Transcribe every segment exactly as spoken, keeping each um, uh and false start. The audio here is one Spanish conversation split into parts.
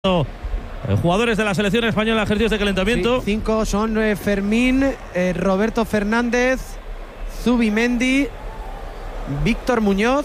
Eh, jugadores de la selección española, ejercicios de calentamiento. Sí, cinco son eh, Fermín, eh, Roberto Fernández, Zubimendi, Víctor Muñoz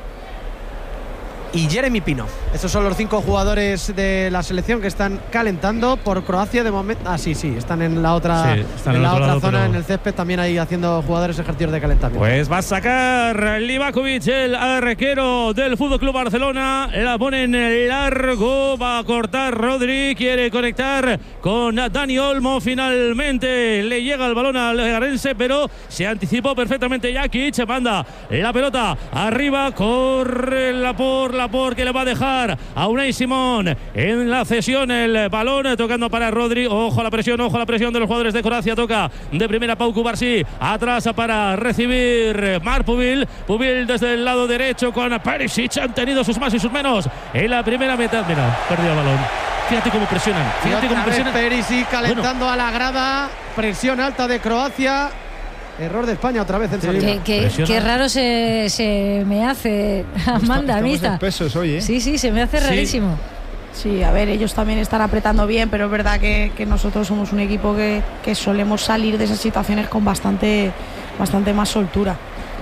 y Jeremy Pino. Esos son los cinco jugadores de la selección que están calentando por Croacia de momento. Ah, sí, sí, están en la otra, sí, en en la otra lado, zona, pero... en el césped, también ahí haciendo jugadores ejercicios de calentamiento. Pues va a sacar Livakovic, el arquero del Fútbol Club Barcelona. La pone en el largo, va a cortar Rodri, quiere conectar con Dani Olmo. Finalmente le llega el balón al Garense, pero se anticipó perfectamente Jakic. Manda la pelota arriba, corre Laport, Laport que le va a dejar a Unai Simón en la cesión, el balón tocando para Rodri. Ojo a la presión, ojo a la presión de los jugadores de Croacia. Toca de primera Pau Cubarsí, atrás para recibir Marc Pubil. Pubil desde el lado derecho con Perisic. Han tenido sus más y sus menos en la primera mitad. Mira, perdió el balón. Fíjate cómo presionan. Fíjate cómo presionan. Perisic calentando bueno. a la grada. Presión alta de Croacia. Error de España otra vez en salida. Qué, qué, qué raro se, se me hace, Amanda, Mista. Pesos hoy, ¿eh? Sí, sí, se me hace sí. rarísimo. Sí, a ver, ellos también están apretando bien, pero es verdad que, que nosotros somos un equipo que, que solemos salir de esas situaciones con bastante, bastante más soltura.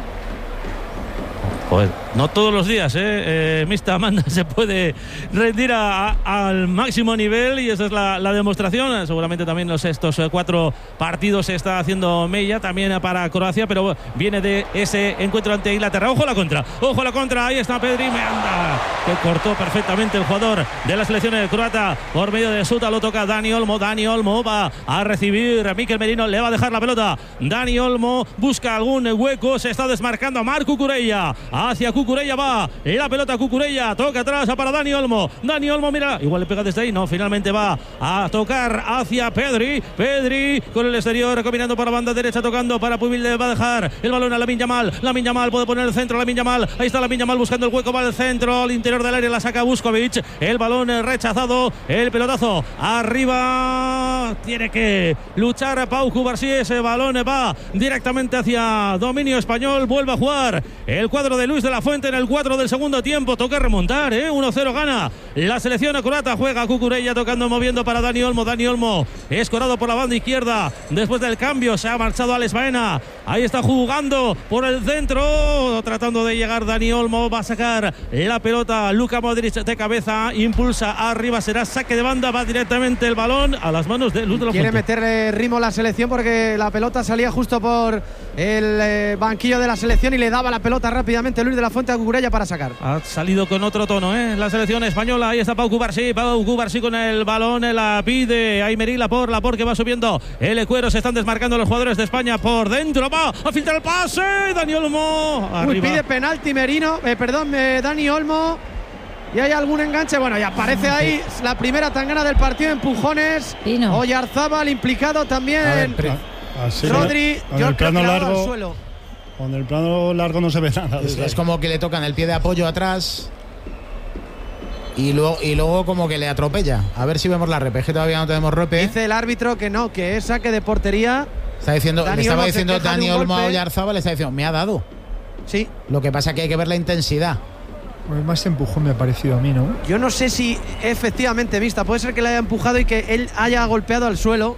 Pues no todos los días, ¿eh? eh Mista Amanda se puede rendir a, a, al máximo nivel y esa es la, la demostración. Seguramente también los estos cuatro partidos se está haciendo mella también para Croacia, pero viene de ese encuentro ante Inglaterra. Ojo a la contra, ojo a la contra, ahí está Pedri, me anda, que cortó perfectamente el jugador de la selección croata por medio de Suta. Lo toca Dani Olmo, Dani Olmo va a recibir a Mikel Merino, le va a dejar la pelota. Dani Olmo busca algún hueco, se está desmarcando a Marc Cucurella. Hacia Cucurella va la pelota, Cucurella toca atrás para Dani Olmo. Dani Olmo, mira, igual le pega desde ahí, no, finalmente va a tocar hacia Pedri. Pedri con el exterior, combinando para banda derecha, tocando para Pubil, le va a dejar el balón a Lamine Yamal. Lamine Yamal puede poner el centro, Lamine Yamal, ahí está Lamine Yamal buscando el hueco, va al centro, al interior del área, la saca Vuskovic, el balón rechazado, el pelotazo arriba, tiene que luchar Pau Cubarsí, ese balón va directamente hacia dominio español, vuelve a jugar el cuadro de Luis de la Fuente en el cuatro del segundo tiempo. Toca remontar, ¿eh? uno cero gana la selección croata. Juega Cucurella tocando, moviendo para Dani Olmo. Dani Olmo escorado por la banda izquierda. Después del cambio se ha marchado Alex Baena. Ahí está jugando por el centro, tratando de llegar Dani Olmo. Va a sacar la pelota Luka Modric de cabeza, impulsa arriba, será saque de banda. Va directamente el balón a las manos de Luis de la Fuente. Quiere meterle ritmo a la selección porque la pelota salía justo por el eh, banquillo de la selección y le daba la pelota rápidamente Luis de la Fuente a Cucurella para sacar. Ha salido con otro tono, ¿eh? La selección española. Ahí está Pau Cubarsí. Pau Cubarsí con el balón. La pide Aymeric Laporte. Laporte que va subiendo el cuero. Se están desmarcando los jugadores de España por dentro. Va a filtrar el pase. Dani Olmo. Arriba. Uy, pide penalti Merino. Eh, perdón, eh, Dani Olmo. Y hay algún enganche. Bueno, y aparece ahí la primera tangana del partido. Empujones. Pino. Oyarzábal implicado también. A ver, pre- así Rodri. Yo el plano largo. al suelo. Con el plano largo no se ve nada. Es, es como que le tocan el pie de apoyo atrás y luego, y luego como que le atropella. A ver si vemos la repe, es que todavía no tenemos repe. Dice el árbitro que no, que es saque de portería. Está diciendo, Dani le estaba Olmo diciendo Dani de Olmo a Oyarzábal, le está diciendo, me ha dado. Sí. Lo que pasa es que hay que ver la intensidad. Pues más empujón me ha parecido a mí, ¿no? Yo no sé si efectivamente, Vista, puede ser que le haya empujado y que él haya golpeado al suelo.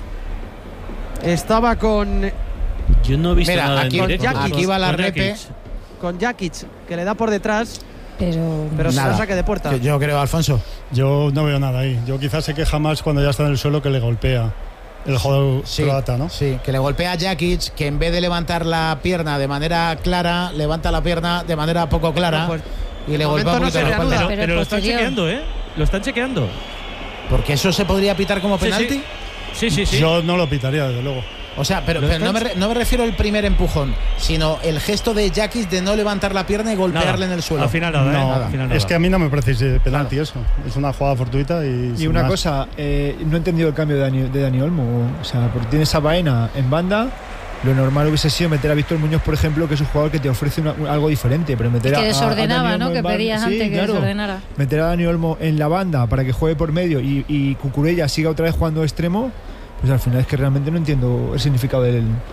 Estaba con... Yo no he visto Mira, nada aquí, en directo. aquí va la con repe. Jakic. Con Jakic, que le da por detrás. Pero, pero nada. será saque de puerta. Yo, yo creo, Alfonso. Yo no veo nada ahí. Yo quizás se queja más cuando ya está en el suelo que le golpea el jugador sí, croata, ¿no? Sí, que le golpea a Jakic, que en vez de levantar la pierna de manera clara, levanta la pierna de manera poco clara. No, pues, y le golpea no un poquito la espalda. Pero, Pero pero lo están posterior. chequeando, ¿eh? Lo están chequeando. Porque eso se podría pitar como Sí, penalti. Sí, sí, sí. Yo no lo pitaría, desde luego. O sea, pero, pero no, me re, no me refiero al primer empujón, sino el gesto de Jakic de no levantar la pierna y golpearle nada. en el suelo. Al final nada, No, ¿eh? Al final nada. es que a mí no me parece penalti eso. Es una jugada fortuita y... Y una más. cosa, eh, no he entendido el cambio de Dani, de Dani Olmo. O sea, porque tienes a Baena en banda. Lo normal hubiese sido meter a Víctor Muñoz, por ejemplo, que es un jugador que te ofrece una, algo diferente, pero meter que a, desordenaba, a Dani ¿no? Olmo Que en banda, pedías sí, antes que claro. desordenara. Meter a Dani Olmo en la banda para que juegue por medio y, y Cucurella siga otra vez jugando extremo, pues al final es que realmente no entiendo el significado del,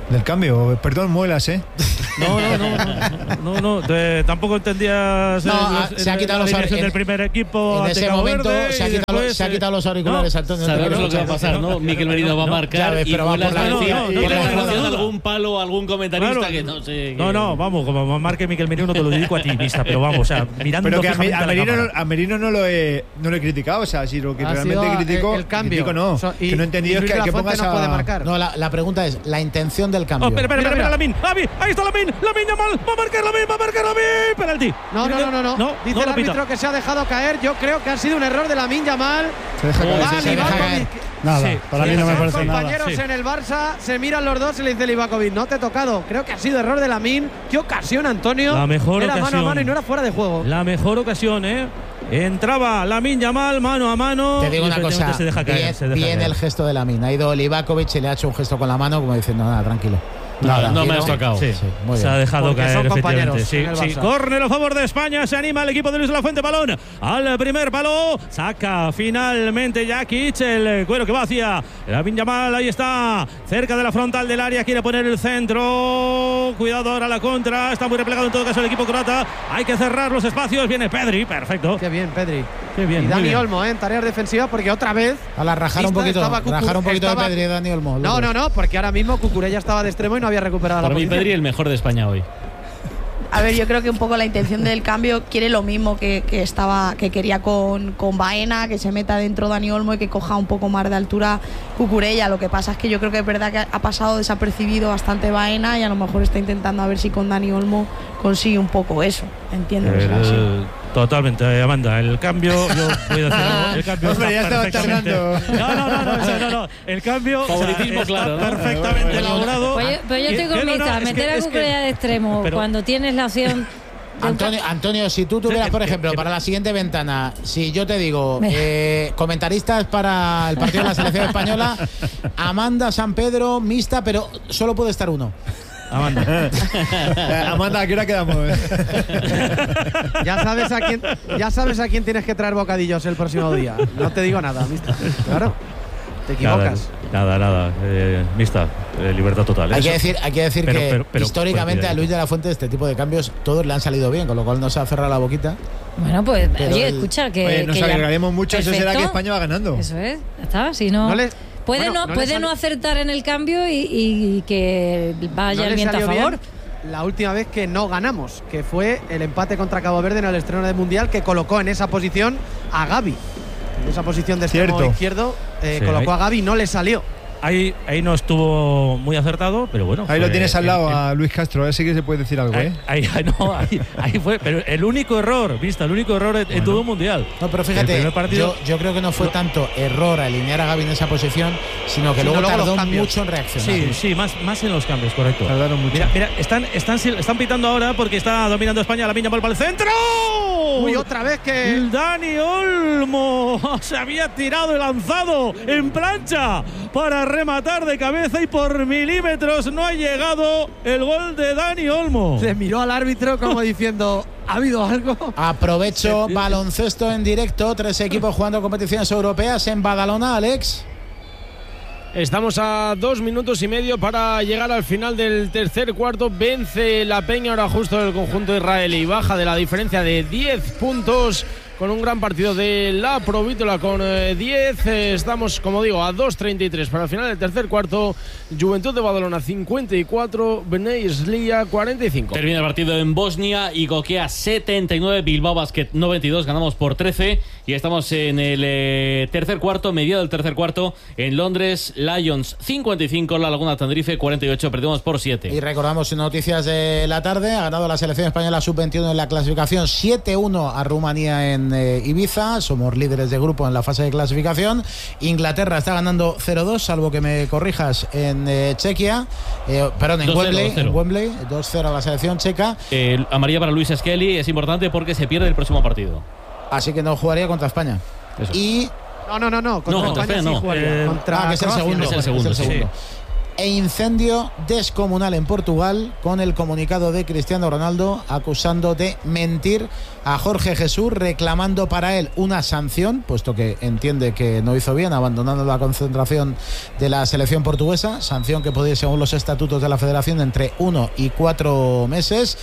Del cambio, perdón, muelas, ¿eh? No, no, no, no, no, no te, tampoco entendías no, el, se ha quitado la los dirección en, del primer equipo en ese momento Verde, se, ha quitado, después, se ha quitado los auriculares, no, Antonio. Sabemos lo que va a pasar, ¿no? Mikel Merino va a marcar ves, y pero va por la no, decía, no, no, por la no, decía. algún palo, algún comentarista claro, que no sé. Que... No, no, vamos, como marque Mikel Merino te lo dedico a ti, vista, pero vamos, o sea, mirando pero que a, fijamente a, la Merino, cámara. a Merino no lo he no lo he criticado, o sea, si lo que Ha realmente sido critico, el, el cambio. critico no, So, y, que no he entendido y es que, que pongas no a puede marcar. No, la, la pregunta es la intención del cambio. Oh, espera, espera, Mira, espera, mira. Lamin, Lamin, ahí está Lamin, Lamin Yamal, va a marcar Lamin, va a marcar Lamin, penalti. No, no, no, no, no. no Dice no el lo pita. árbitro que se ha dejado caer. Yo creo que ha sido un error de Lamine Yamal. Se deja caer, Va se deja Livakovic. caer. Nada, Sí, para sí, mí no me sí, parece Son nada. compañeros Sí. en el Barça, se miran los dos y le dice Livakovic, no te he tocado. Creo que ha sido error de Lamine. Qué ocasión, Antonio. La mejor era ocasión. mano a mano y no era fuera de juego. La mejor ocasión, ¿eh? Entraba Lamin Yamal mano a mano. Te digo y una cosa, efectivamente se deja caer, bien, se deja bien caer. el gesto de Lamin. Ha ido Livakovic y le ha hecho un gesto con la mano como diciendo, nada, tranquilo. Nada, no me tranquilo. has tocado. Sí, Sí, muy se bien. ha dejado Porque caer, son compañeros efectivamente. en el Sí, sí. Barça. Córner a favor de España. Se anima el equipo de Luis de la Fuente. Balón al primer palo. Saca finalmente Jakic. El cuero que va hacia Lamin Yamal. Ahí está. Cerca de la frontal del área. Quiere poner el centro. Cuidado ahora la contra. Está muy replegado en todo caso el equipo croata. Hay que cerrar los espacios. Viene Pedri. Perfecto. Qué bien, Pedri. Qué bien. Y muy Dani bien. Olmo, ¿eh? En tareas defensivas, porque otra vez. A la rajar un Vista, poquito, estaba Cucu- rajar un poquito estaba- de Pedri y Dani Olmo. No, no, no, porque ahora mismo Cucurella estaba de extremo y no había recuperado la Para mí posición. Pedri el mejor de España hoy. A ver, yo creo que un poco la intención del cambio quiere lo mismo que, que estaba, que quería con, con Baena, que se meta dentro Dani Olmo y que coja un poco más de altura Cucurella. Lo que pasa es que yo creo que es verdad que ha pasado desapercibido bastante Baena y a lo mejor está intentando a ver si con Dani Olmo consigue un poco eso. Entiendo que será así. El- Totalmente, Amanda. El cambio, yo voy a decir, ¿no? El cambio Hombre, ya está estaba perfectamente. tardando. No, no, no, no, eso no, no. El cambio o sea, Favoritismo está claro, ¿no? perfectamente elaborado. Pues yo, pues yo Y- estoy con no, no, Mista, es meter que- a es que- Cucurella de extremo pero- cuando tienes la opción. de un Antonio, Antonio, si tú tuvieras, por ejemplo, para la siguiente ventana, si yo te digo, eh, comentaristas para el partido de la selección española, Amanda, San Pedro, Mista, pero solo puede estar uno. Amanda. Amanda, ¿a qué hora quedamos? Ya sabes a quién, ya sabes a quién tienes que traer bocadillos el próximo día. No te digo nada, ¿viste? Claro. Te equivocas. Nada, nada, nada. Eh, mista, eh, libertad total. Hay Eso- que decir, hay que decir pero- que pero- pero- históricamente pero- a Luis de la Fuente este tipo de cambios todos le han salido bien, con lo cual no se ha cerrado la boquita. Bueno, pues Pero oye, el- escucha que. Oye, nos que ya- alegraremos mucho, eso será Perfecto. que España va ganando. Eso es, ya está. Si no. No le- puede bueno, no, no le puede sale- no acertar en el cambio y, y que vaya No el le viento a salió favor. bien la última vez que no ganamos, que fue el empate contra Cabo Verde en el estreno del Mundial, que colocó en esa posición a Gavi. En esa posición de extremo Cierto. izquierdo eh, Sí, colocó ahí- a Gavi y no le salió. Ahí, ahí no estuvo muy acertado, pero bueno. Ahí lo fue tienes al el- lado el- a Luis Castro, a ver si que se puede decir algo, ¿eh? Ahí, ahí, no, ahí, ahí fue, pero el único error, vista, el único error en, en todo el mundial. No, pero El fíjate, primer partido- yo, yo creo que no fue tanto error alinear a Gavi en esa posición, sino que Sino luego luego los tardó cambios. mucho en reaccionar. Sí, sí, más, más en los cambios, correcto. Tardaron mucho. Mira, mira, están, están, están pitando ahora porque está dominando España. La Viña para el centro. Uy, otra vez que. Dani Olmo se había tirado y lanzado en plancha para rematar de cabeza y por milímetros no ha llegado el gol de Dani Olmo. Se miró al árbitro como diciendo, ¿ha habido algo? Aprovecho baloncesto en directo, tres equipos jugando competiciones europeas en Badalona, Alex. Estamos a dos minutos y medio para llegar al final del tercer cuarto. Vence la Peña ahora justo del conjunto israelí. Baja de la diferencia de diez puntos con un gran partido de la Provítola con eh, diez. Eh, estamos, como digo, a dos treinta y tres para el final del tercer cuarto. Juventud de Badalona cincuenta y cuatro, Bnei Slia cuarenta y cinco. Termina el partido en Bosnia y Gokea setenta y nueve, Bilbao Basket noventa y dos, ganamos por trece y estamos en el eh, tercer cuarto, mediado del tercer cuarto, en Londres, Lions cincuenta y cinco, La Laguna Tenerife cuarenta y ocho, perdimos por siete. Y recordamos noticias de la tarde, ha ganado la selección española sub veintiuno en la clasificación siete uno a Rumanía en eh, Ibiza, somos líderes de grupo en la fase de clasificación. Inglaterra está ganando cero dos, salvo que me corrijas, en eh, Chequia, eh, perdón, en dos cero, Wembley, dos cero. en Wembley, dos cero a la selección checa. Eh, amarilla para Luis Skelly es importante porque se pierde el próximo partido. Así que no jugaría contra España. Eso. Y No, no, no, no. Contra No, contra España España sí no. jugaría. Eh, contra ah, que es el Croacia. segundo, Es el segundo, es el sí. segundo. e incendio descomunal en Portugal, con el comunicado de Cristiano Ronaldo acusando de mentir a Jorge Jesús, reclamando para él una sanción, puesto que entiende que no hizo bien abandonando la concentración de la selección portuguesa, sanción que podía, según los estatutos de la federación, entre uno y cuatro meses.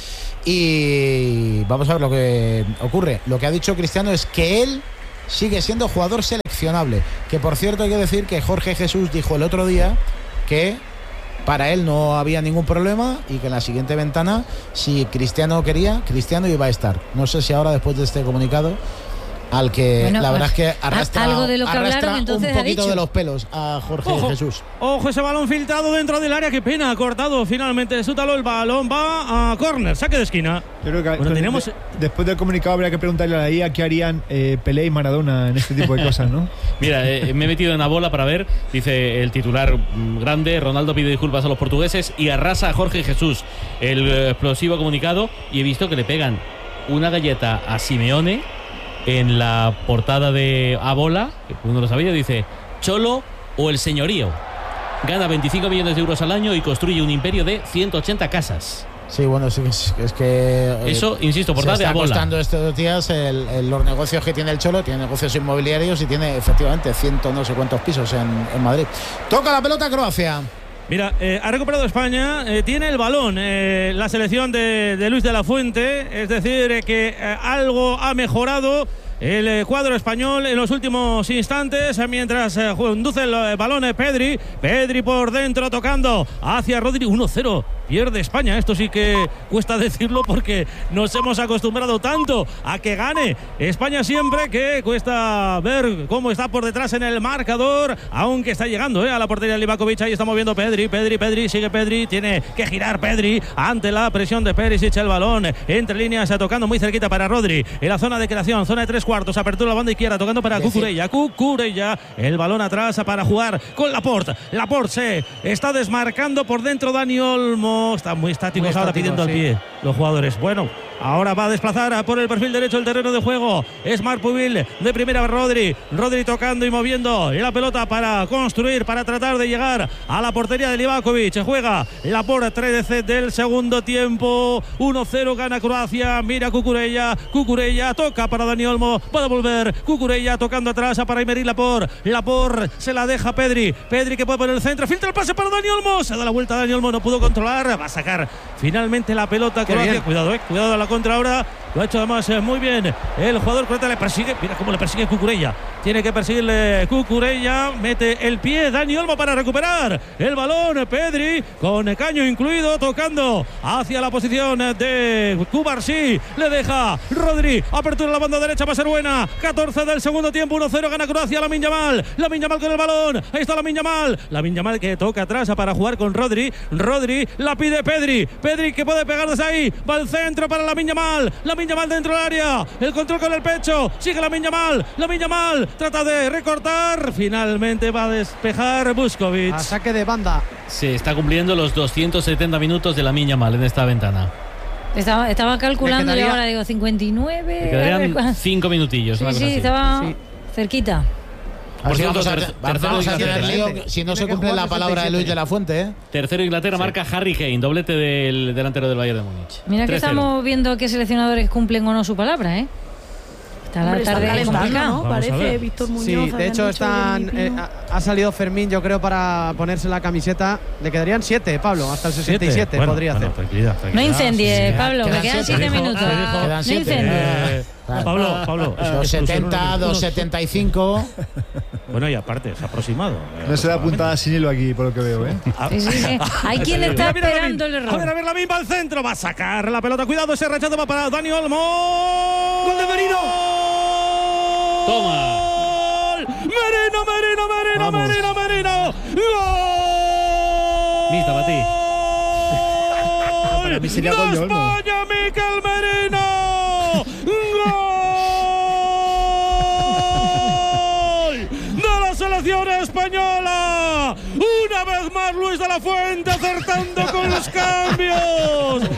Y vamos a ver lo que ocurre. Lo que ha dicho Cristiano es que él sigue siendo jugador seleccionable, que por cierto hay que decir que Jorge Jesús dijo el otro día que para él no había ningún problema y que en la siguiente ventana, si Cristiano quería, Cristiano iba a estar. No sé si ahora, después de este comunicado, al que bueno, la verdad es que arrastra, algo de lo que arrastra hablaron, entonces, un poquito ha dicho. de los pelos a Jorge Ojo, Jesús. Ojo, ese balón filtrado dentro del área, qué pena, cortado finalmente Sútalo, el balón va a córner, saque de esquina. Yo creo que bueno, tenemos... de, después del comunicado habría que preguntarle a la I A qué harían eh, Pelé y Maradona en este tipo de cosas, ¿no? Mira, eh, me he metido en la bola para ver, dice el titular grande, Ronaldo pide disculpas a los portugueses y arrasa a Jorge Jesús, el explosivo comunicado, y he visto que le pegan una galleta a Simeone en la portada de A Bola, que uno lo sabía, dice Cholo o el señorío. Gana veinticinco millones de euros al año y construye un imperio de ciento ochenta casas. Sí, bueno, sí, es, es que... Eso, eh, insisto, portada de A Bola. Se está costando estos días el, el, los negocios que tiene el Cholo, tiene negocios inmobiliarios y tiene efectivamente ciento no sé cuántos pisos en, en Madrid. Toca la pelota Croacia. Mira, eh, ha recuperado España, eh, tiene el balón eh, la selección de, de Luis de la Fuente, es decir, eh, que eh, algo ha mejorado el eh, cuadro español en los últimos instantes, eh, mientras eh, conduce el eh, balón eh, Pedri, Pedri por dentro tocando hacia Rodri, uno cero. Pierde España, esto sí que cuesta decirlo porque nos hemos acostumbrado tanto a que gane España siempre, que cuesta ver cómo está por detrás en el marcador, aunque está llegando eh, a la portería de Livakovic. Ahí está moviendo Pedri, Pedri, Pedri, sigue Pedri, tiene que girar Pedri ante la presión de Perisic, el balón entre líneas, tocando muy cerquita para Rodri, en la zona de creación, zona de tres cuartos, apertura la banda izquierda, tocando para Cucurella, Cucurella, el balón atrás para jugar con Laporte, Laporte se está desmarcando por dentro Dani Olmo. Están muy estáticos muy ahora estático, pidiendo sí. al pie los jugadores. Bueno, ahora va a desplazar por el perfil derecho el terreno de juego. Es Marc Pubil de primera, Rodri. Rodri tocando y moviendo la pelota para construir, para tratar de llegar a la portería de Livakovic. Juega la por trece del segundo tiempo. uno cero gana Croacia. Mira Cucurella. Cucurella toca para Dani Olmo. Puede volver. Cucurella tocando atrás para Aymeric Laporte. Laporte se la deja Pedri. Pedri que puede poner el centro. Filtra el pase para Dani Olmo. Se da la vuelta a Dani Olmo. No pudo controlar. Va a sacar finalmente la pelota Croacia. Cuidado, eh. Cuidado a la contra ahora. Lo ha hecho además eh, muy bien. El jugador croata le persigue. Mira cómo le persigue Cucurella. Tiene que perseguirle Cucurella. Mete el pie Dani Olmo para recuperar el balón. Pedri con caño incluido tocando hacia la posición de Cubarsí. Le deja Rodri. Apertura en la banda derecha. Va a ser buena. catorce del segundo tiempo. uno cero gana Croacia. Lamine Yamal. Lamine Yamal con el balón. Ahí está Lamine Yamal. Lamine Yamal que toca atrás para jugar con Rodri. Rodri la pide Pedri. Pedri que puede pegar desde ahí. Va al centro para Lamine Yamal. Lamine Yamal dentro del área. El control con el pecho. Sigue Lamine Yamal. Lamine Yamal trata de recortar. Finalmente va a despejar Busquets. A saque de banda. Se está cumpliendo los doscientos setenta minutos de Lamine Yamal en esta ventana. Estaba, estaba calculando y ahora digo cincuenta y nueve. Me quedarían cinco minutillos. Sí, sí, estaba sí. cerquita. Por cierto, vamos a, ter vamos a tener lío si no se cumple la palabra de Luis de la Fuente. ¿eh? Tercero Inglaterra, sí. Marca Harry Kane, doblete del delantero del Bayern de Múnich. Mira que estamos viendo qué seleccionadores cumplen o no su palabra, ¿eh? Está la tarde ¿no? Parece Víctor Muñoz. Sí, de hecho están, eh, ha, ha salido Fermín, yo creo, para ponerse la camiseta. Le quedarían siete, Pablo, hasta el sesenta y siete bueno, podría bueno, hacer. Tranquilidad, tranquilidad. No incendie, sí, sí, Pablo, me quedan siete minutos. Quedan no siete. incendie. Eh, Pablo, Pablo. dos setenta, dos setenta y cinco. Bueno, y aparte, es aproximado. No se da puntada sin hilo aquí, por lo que veo, ¿eh? Sí, sí, sí. Hay quien está mira, esperando el error. A ver, a ver, la misma al centro. Va a sacar la pelota. Cuidado, ese rechazo va para Dani Olmo. ¡Gol de Merino! Toma. Merino, Merino, Merino, Vamos. Merino, Merino. ¡Gol! Mista, para ti. Para mí sería gol de Olmo. España, Mikel Merino. Selección española, una vez más Luis de la Fuente acertando con los cambios,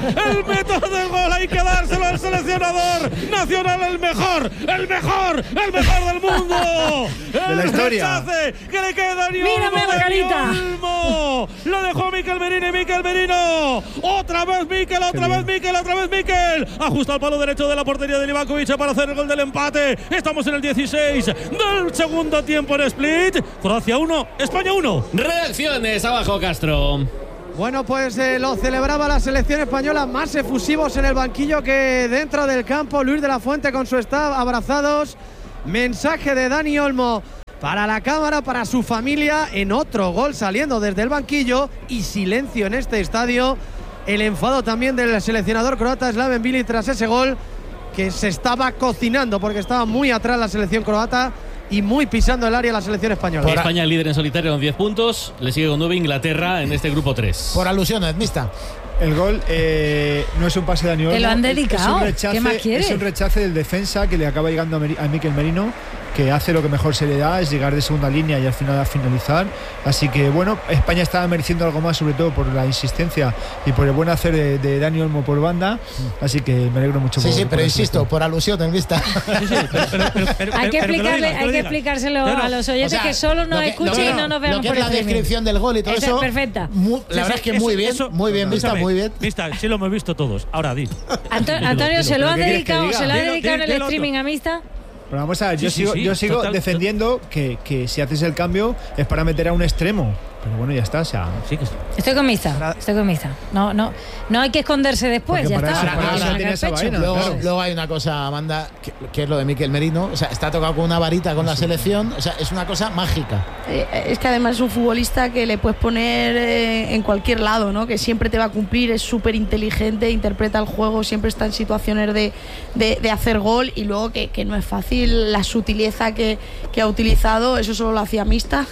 el método del gol, hay que dárselo al seleccionador nacional, el mejor, el mejor, el mejor del mundo. De la historia. Que le queda Dani Olmo. Mírame la carita. Olmo. Lo dejó Miquel Merino y Miquel Merino. Otra vez Miquel, otra vez Miquel, otra vez Miquel. Ajusta al palo derecho de la portería de Livakovic para hacer el gol del empate. Estamos en el dieciséis del segundo tiempo en Split. Croacia uno, España uno. Reacciones abajo, Castro. Bueno, pues eh, lo celebraba la selección española, más efusivos en el banquillo que dentro del campo. Luis de la Fuente con su staff abrazados. Mensaje de Dani Olmo para la cámara, para su familia, en otro gol saliendo desde el banquillo y silencio en este estadio. El enfado también del seleccionador croata Slaven Bilic tras ese gol que se estaba cocinando porque estaba muy atrás la selección croata y muy pisando el área la selección española. Por España líder en solitario con diez puntos, le sigue con nueve Inglaterra en este grupo tres. Por alusiones, mista. El gol eh, no es un pase de Dani Olmo. Te lo han dedicado. Es un rechace, ¿Qué más quieres? Es un rechace del defensa que le acaba llegando a, Meri- a Miquel Merino, que hace lo que mejor se le da, es llegar de segunda línea y al final a finalizar. Así que bueno, España estaba mereciendo algo más, sobre todo por la insistencia y por el buen hacer de, de Dani Olmo por banda. Así que me alegro mucho. Sí, por, sí, por pero el insisto, gesto. por alusiones, mista. Sí, sí, pero, pero, pero, pero, Hay que pero, pero explicarle, digas, hay que digas. explicárselo No, no. a los oyentes O sea, que solo lo nos que- escuchen lo y que- no nos Lo vean que por es la streaming. descripción del gol y todo Esa eso. es perfecta. Muy, la Sí, verdad sí, es que eso- muy bien, eso- muy bien, vista, escúchame, muy bien. Vista, sí lo hemos visto todos. Ahora di. Anto- Dilo, Antonio, dilo, ¿se lo pero ha ¿qué quieres que dedicado, diga? se lo ha Dilo, dedicado en el dilo, dilo streaming a Mista? Pero vamos a ver, yo Sí, sí, sigo, sí, yo sigo total, defendiendo que, que si haces el cambio es para meter a un extremo. Pero bueno, ya está. O sea, Sí que sí. Estoy con Mista, estoy con Mista. No, no, no hay que esconderse después, Porque ya para está. eso- Hay que para eso sacar tiene esa pecho. vaina. Luego, claro. luego hay una cosa, Amanda, que, que es lo de Miquel Merino. O sea, está tocado con una varita con la selección. O sea, es una cosa mágica. Eh, es que además es un futbolista que le puedes poner eh, en cualquier lado, ¿no? Que siempre te va a cumplir, es súper inteligente, interpreta el juego, siempre está en situaciones de, de, de hacer gol y luego que, que no es fácil la sutileza que, que ha utilizado, eso solo lo hacía Mista.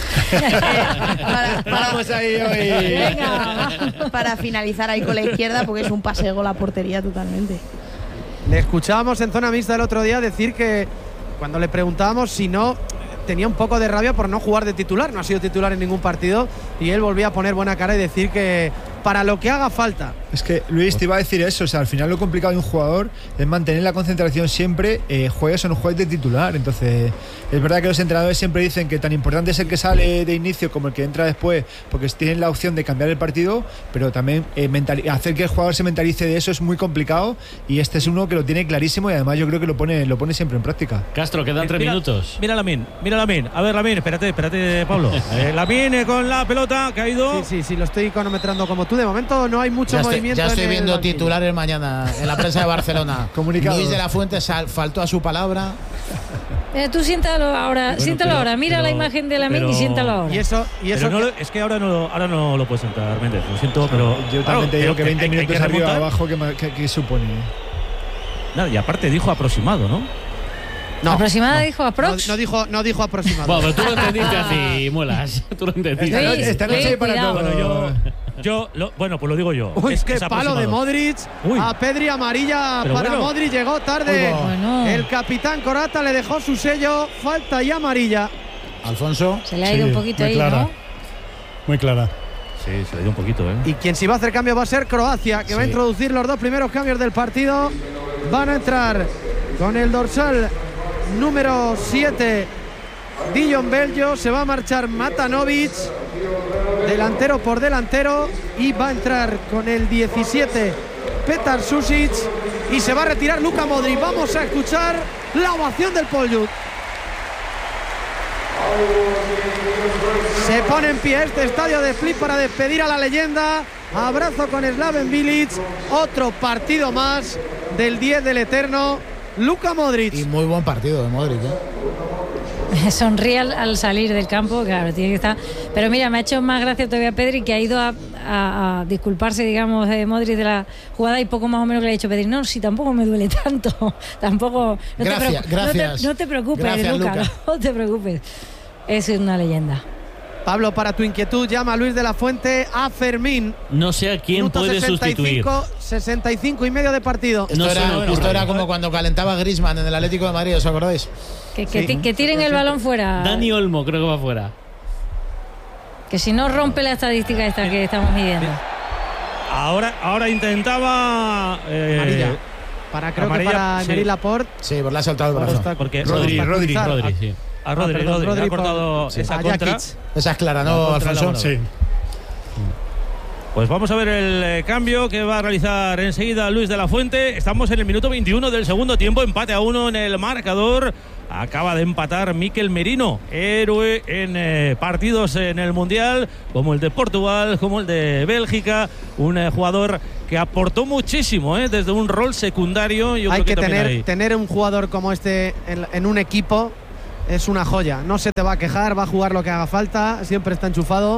para, para- vamos ahí hoy. Venga, para finalizar ahí con la izquierda porque es un pase de gol a portería totalmente. Le escuchábamos en zona mixta el otro día decir que cuando le preguntábamos si no, tenía un poco de rabia por no jugar de titular, no ha sido titular en ningún partido y él volvía a poner buena cara y decir que para lo que haga falta. Es que Luis te iba a decir eso, o sea, al final lo complicado de un jugador es mantener la concentración siempre, eh, juegues o no juegues de titular. Entonces, es verdad que los entrenadores siempre dicen que tan importante es el que sale de inicio como el que entra después, porque tienen la opción de cambiar el partido, pero también eh, mentali- hacer que el jugador se mentalice de eso es muy complicado y este es uno que lo tiene clarísimo y además yo creo que lo pone, lo pone siempre en práctica. Castro, quedan tres Mira- minutos. Mira Lamin, mira Lamin. A ver, Lamin, espérate, espérate, Pablo. Eh, Lamin eh, con la pelota, ha caído. Sí, sí, sí, lo estoy cronometrando como tú. De momento no hay mucho Ya estoy, movimiento. ya estoy en el viendo banquillo. titulares mañana en la prensa de Barcelona. Comunicados. Luis de la Fuente sal- faltó a su palabra. Eh, tú siéntalo ahora, Bueno, siéntalo pero- ahora, mira pero- la imagen de la pero- y siéntalo ahora. Y eso, y eso Pero no que- lo- es que ahora no, ahora no lo puedes sentar, Méndez. Lo siento, pero. Yo claro, también te digo pero que veinte hay- hay minutos que arriba o remontar. abajo, ¿qué, ma- qué- qué supone? Nada, y aparte dijo aproximado, ¿no? no, Aproximada no. dijo No, aprox. no dijo, no dijo aproximado. Bueno, pero tú lo entendiste así, muelas. Tú lo entendiste. Esta Luis, noche, esta noche Luis, hay para cuidado. todo. Bueno, yo. Yo, lo- bueno, pues lo digo yo. Uy, Es- qué es palo de aproximado. Modric. Uy. A Pedri, amarilla Pero para bueno. Modric, llegó tarde. Uy, Bueno. El capitán Corata le dejó su sello, falta y amarilla. Alfonso. Se le ha ido Sí, un poquito muy ahí, clara. ¿no? Muy clara. Sí, se le dio un poquito, ¿eh? Y quien sí va a hacer cambio va a ser Croacia, que va a Sí. introducir los dos primeros cambios del partido. Van a entrar con el dorsal número siete, Dijon Beljo. Se va a marchar Matanovic, delantero por delantero. Y va a entrar con el diecisiete, Petar Susic. Y se va a retirar Luka Modric. Vamos a escuchar la ovación del Poljut. Se pone en pie este estadio de Split para despedir a la leyenda. Abrazo con Slaven Bilic. Otro partido más del diez del eterno Luka Modric. Y muy buen partido de Modric, ¿eh? Sonríe al, al salir del campo, claro, tiene que estar. Pero mira, me ha hecho más gracia todavía Pedri, que ha ido a, a- a disculparse, digamos, de Modric de la jugada y poco más o menos que le ha dicho Pedri. No, si tampoco me duele tanto. Tampoco. No Gracias, te, preocu- gracias. No te, no te preocupes, Gracias, Luka, Luka. no te preocupes. Es una leyenda. Pablo, para tu inquietud, llama a Luis de la Fuente a Fermín. No sé a quién Minuto puede sustituir. sesenta y cinco y medio de partido. Esto, No se era, me ocurre. esto era como cuando calentaba Griezmann en el Atlético de Madrid, ¿os acordáis? Que, que, Sí. ti- que tiren el balón fuera. Dani Olmo creo que va fuera. Que si no rompe la estadística esta que estamos midiendo. Ahora, ahora intentaba. Eh, amarilla. Para, creo amarilla, que para sí. Emery Laporte. Sí, pues le ha saltado el brazo. Está, porque Rodri, Rodri, Rodri, sí. A Rodri, Ah, perdón, Rodri, Rodri le ha por- cortado sí. esa A contra. Jakic. Esa es clara, La ¿no, contra Alfonso? elaborada. Sí. Pues vamos a ver el eh, cambio que va a realizar enseguida Luis de la Fuente. Estamos en el minuto veintiuno del segundo tiempo, empate a uno en el marcador. Acaba de empatar Mikel Merino, héroe en eh, partidos en el Mundial, como el de Portugal, como el de Bélgica. Un eh, jugador que aportó muchísimo, eh, desde un rol secundario. Yo Hay creo que, que también tener, hay- tener un jugador como este en, en un equipo. Es una joya. No se te va a quejar, va a jugar lo que haga falta. Siempre está enchufado.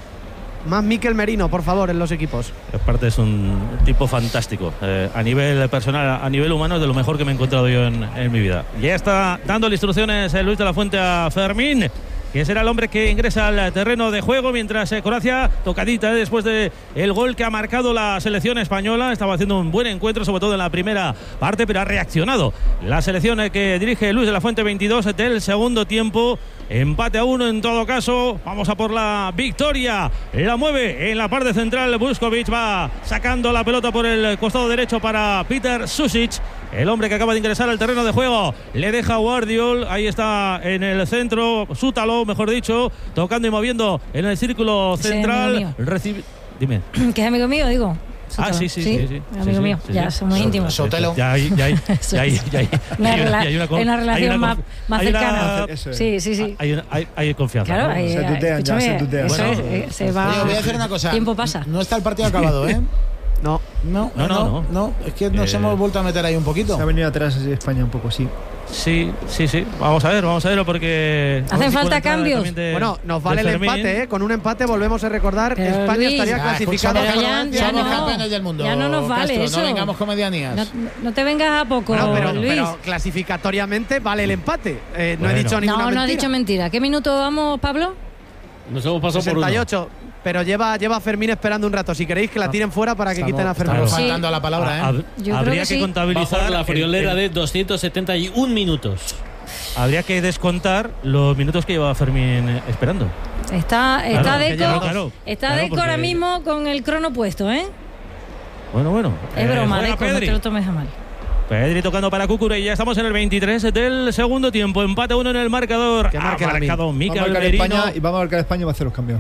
Más Mikel Merino, por favor, en los equipos. Aparte es un tipo fantástico. Eh, a nivel personal, a nivel humano, es de lo mejor que me he encontrado yo en, en mi vida. Ya está dándole instrucciones eh, Luis de la Fuente a Fermín, que será el hombre que ingresa al terreno de juego, mientras eh, Croacia, tocadita eh, después de el gol que ha marcado la selección española. Estaba haciendo un buen encuentro, sobre todo en la primera parte, pero ha reaccionado la selección eh, que dirige Luis de la Fuente, veintidós del segundo tiempo. Empate a uno en todo caso. Vamos a por la victoria. La mueve en la parte central. Vuskovic va sacando la pelota por el costado derecho para Peter Susic, el hombre que acaba de ingresar al terreno de juego. Le deja Guardiol. Ahí está en el centro. Sútalo, mejor dicho, tocando y moviendo en el círculo Ese central. amigo Recibe. Dime. Que es amigo mío, digo. Ah, sí, sí, sí, sí, amigo sí, sí, mío, sí, ya sí. somos íntimos. Sotelo. Ya hay, ya hay, ya hay, ya hay, Una hay rela- ya hay hay una relación hay más- confi- más hay una- cercana. Eso es. Sí, sí, sí. Hay, una- hay, hay confianza. Claro, ¿no? ahí, Se tutean ya, escúchame, se tutean. eso Bueno, es, eh, se va. Oye, voy a hacer una cosa. Tiempo pasa. No está el partido acabado, ¿eh? No. No, No, no, no. no. Es que nos Eh, hemos vuelto a meter ahí un poquito. Se ha venido atrás España un poco, sí. Sí, sí, sí. Vamos a ver, vamos a verlo porque. Hacen falta cambios. Bueno, nos vale el empate, ¿eh? Con un empate volvemos a recordar. Pero, España Luis, estaría Ah, clasificada. Pero escucha, ya- somos, ya somos no. campeones del mundo. Ya no nos vale Castro, eso. No vengamos con medianías. No, no te vengas a poco, No, pero, Luis. pero clasificatoriamente vale el empate. Eh, no Bueno. he dicho ninguna no, no has mentira. dicho mentira. ¿Qué minuto vamos, Pablo? Nos hemos pasado por uno. sesenta y ocho. Pero lleva, lleva a Fermín esperando un rato. Si queréis que la tiren fuera para que Estamos- quiten a Fermín. Estamos Sí. faltando a la palabra, ¿eh? Hab- Yo creo habría que que, sí. contabilizar Bajo la friolera el- el- de doscientos setenta y un minutos. Habría que descontar los minutos que lleva Fermín eh, esperando. Está, está Claro, que Deco, ya- claro, está claro, Deco porque- ahora mismo con el crono puesto, ¿eh? Bueno, bueno. Es Eh, broma, juega Deco, no Pedri. te lo tomes a mal. Pedri tocando para Cucurella. Estamos en el veintitrés del segundo tiempo. Empate uno en el marcador. Que marque ha Lamine. marcado Va a Mikel marcar Merino. España y va a marcar España y va a hacer los cambios.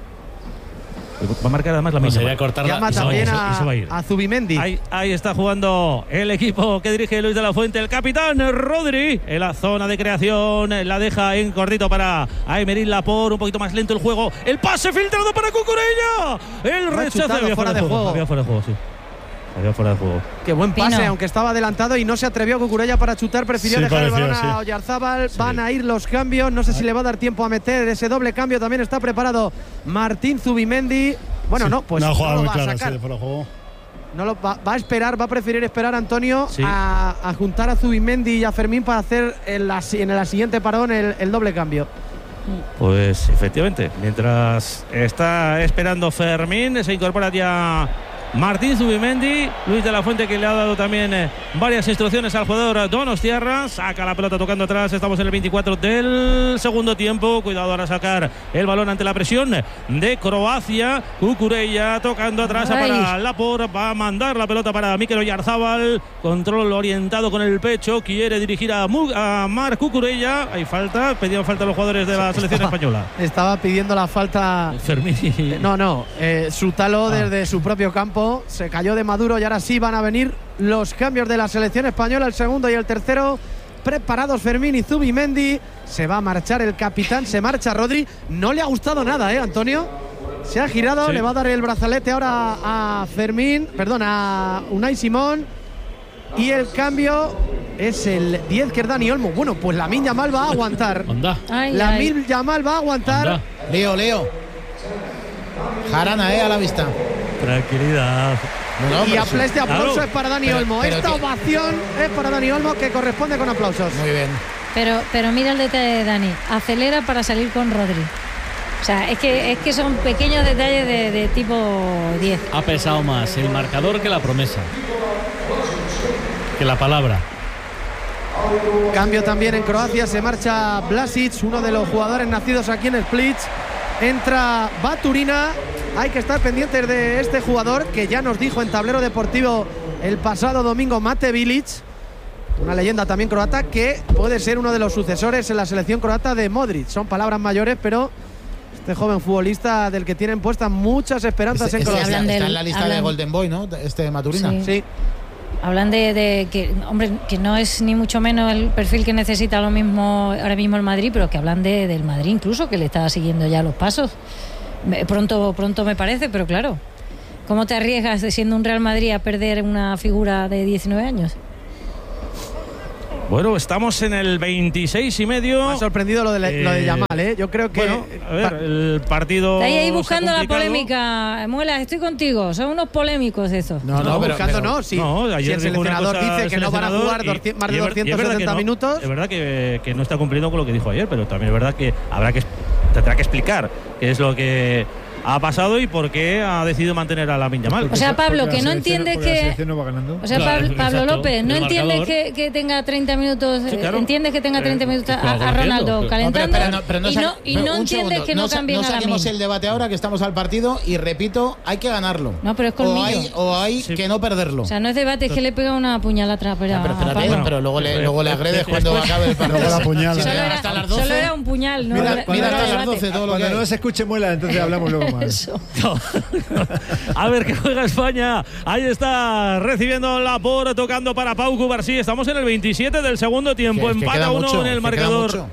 Va a marcar además la No misma. sería cortarla. Llama y se va a también ir. y se va a ir. a, a Zubimendi. Ahí, ahí está jugando el equipo que dirige Luis de la Fuente, el capitán Rodri, en la zona de creación. La deja en cortito para Aymeric Laporte. Un poquito más lento el juego. El pase filtrado para Cucurella. El Lo ha rechazo. chutado Había fuera de juego. Había fuera de juego, sí. Había fuera de juego. Qué buen pase, Pino. aunque estaba adelantado y no se atrevió Cucurella para chutar, prefirió Sí, dejar el parecía, balón a sí. Oyarzábal. Sí. Van a ir los cambios, no sé si le va a dar tiempo a meter ese doble cambio. También está preparado Martín Zubimendi. Bueno, Sí, no, pues una no jugada lo muy va a clara, sacar. sí, de fuera de juego. No lo va, va a esperar, va a preferir esperar a Antonio Sí. a, a juntar a Zubimendi y a Fermín para hacer en la, en la siguiente parón el, el doble cambio. Pues efectivamente, mientras está esperando Fermín, se incorpora ya Martín Zubimendi. Luis de la Fuente, que le ha dado también eh, varias instrucciones al jugador Donostiarra. Saca la pelota tocando atrás. Estamos en el veinticuatro del segundo tiempo. Cuidado ahora a sacar el balón ante la presión de Croacia. Cucurella tocando atrás Ay. para Laporte. Va a mandar la pelota para Mikel Oyarzábal. Control orientado con el pecho. Quiere dirigir a, Mu- a Marc Cucurella. Hay falta. Pedían falta los jugadores de la selección Estaba- española. Estaba pidiendo la falta. Fermín. Eh, No, no, eh, Sútalo desde su propio campo, se cayó de Maduro y ahora sí van a venir los cambios de la selección española, el segundo y el tercero. Preparados Fermín y Zubimendi. Se va a marchar el capitán, se marcha Rodri. No le ha gustado nada, ¿eh, Antonio? Se ha girado, Sí. le va a dar el brazalete ahora a Fermín, perdón, a Unai Simón. Y el cambio es el diez, que es Dani Olmo. Bueno, pues Lamine Yamal va a aguantar. Onda. Ay, ay. Lamine Yamal va a aguantar. Onda. Leo, Leo. Jarana, eh, a la vista. Tranquilidad. No, no, Y pero apla- este Claro. aplauso es para Dani Pero- Olmo. pero Esta que- ovación es para Dani Olmo, que corresponde con aplausos. sí. Muy bien. Pero, pero mira el detalle de Dani. Acelera para salir con Rodri. O sea, es que, es que son pequeños detalles de, de tipo diez. Ha pesado más el marcador que la promesa. Que la palabra. Cambio también en Croacia. Se marcha Blasic, uno de los jugadores nacidos aquí en Split. Entra Baturina. hay que estar pendientes de este jugador que ya nos dijo en Tablero Deportivo el pasado domingo Mate Bilic, una leyenda también croata, que puede ser uno de los sucesores en la selección croata de Modric. Son palabras mayores, pero este joven futbolista del que tienen puestas muchas esperanzas este, en Croacia. Está, del, está en la lista hablan, de Golden Boy, ¿no? Este Maturina. Sí. Sí. Hablan de, de que, hombre, que no es ni mucho menos el perfil que necesita lo mismo ahora mismo el Madrid, pero que hablan de, del Madrid incluso, que le está siguiendo ya los pasos. Pronto, pronto me parece, pero claro, ¿cómo te arriesgas de siendo un Real Madrid a perder una figura de diecinueve años? Bueno, estamos en el veintiséis y medio. Me ha sorprendido lo de, eh, lo de Yamal, ¿eh? Yo creo que... Bueno, a ver, el partido... Ahí, ahí buscando la polémica. Muela, estoy contigo. Son unos polémicos esos. No, no, no pero, buscando pero, no. Si, no, si el seleccionador dice que no van a jugar y, doscientos, más de doscientos setenta no, minutos... Es verdad que, que no está cumpliendo con lo que dijo ayer, pero también es verdad que habrá que tendrá que explicar qué es lo que ha pasado y por qué ha decidido mantener a Lamine Yamal. O sea, Pablo, que no entiendes que... No va ganando. O sea, Pablo, Pablo López, no entiendes que, que tenga treinta minutos, sí, claro. entiendes que tenga treinta minutos a, a Ronaldo pero, calentando no, pero, pero no, y no, y no entiendes que no, no cambien no a Lamine. No saquemos el debate ahora que estamos al partido y repito, hay que ganarlo. No, pero es colmillo. O hay, o hay sí. que no perderlo. O sea, no es debate, es que le pega una puñalada atrás. Pero, ya, pero, espérate, bueno, pero luego le, luego le agredes cuando acabe el partido. Luego la puñala. Solo era, hasta las doce. Solo era un puñal. No, mira, no, mira no hasta las doce todo lo que cuando no se escuche Muela, entonces hablamos luego más. A ver qué juega España. Ahí está recibiendo la por, tocando para Pau Cubarsí. Estamos en el veintisiete del segundo tiempo. Que, Empata que uno mucho, en el marcador.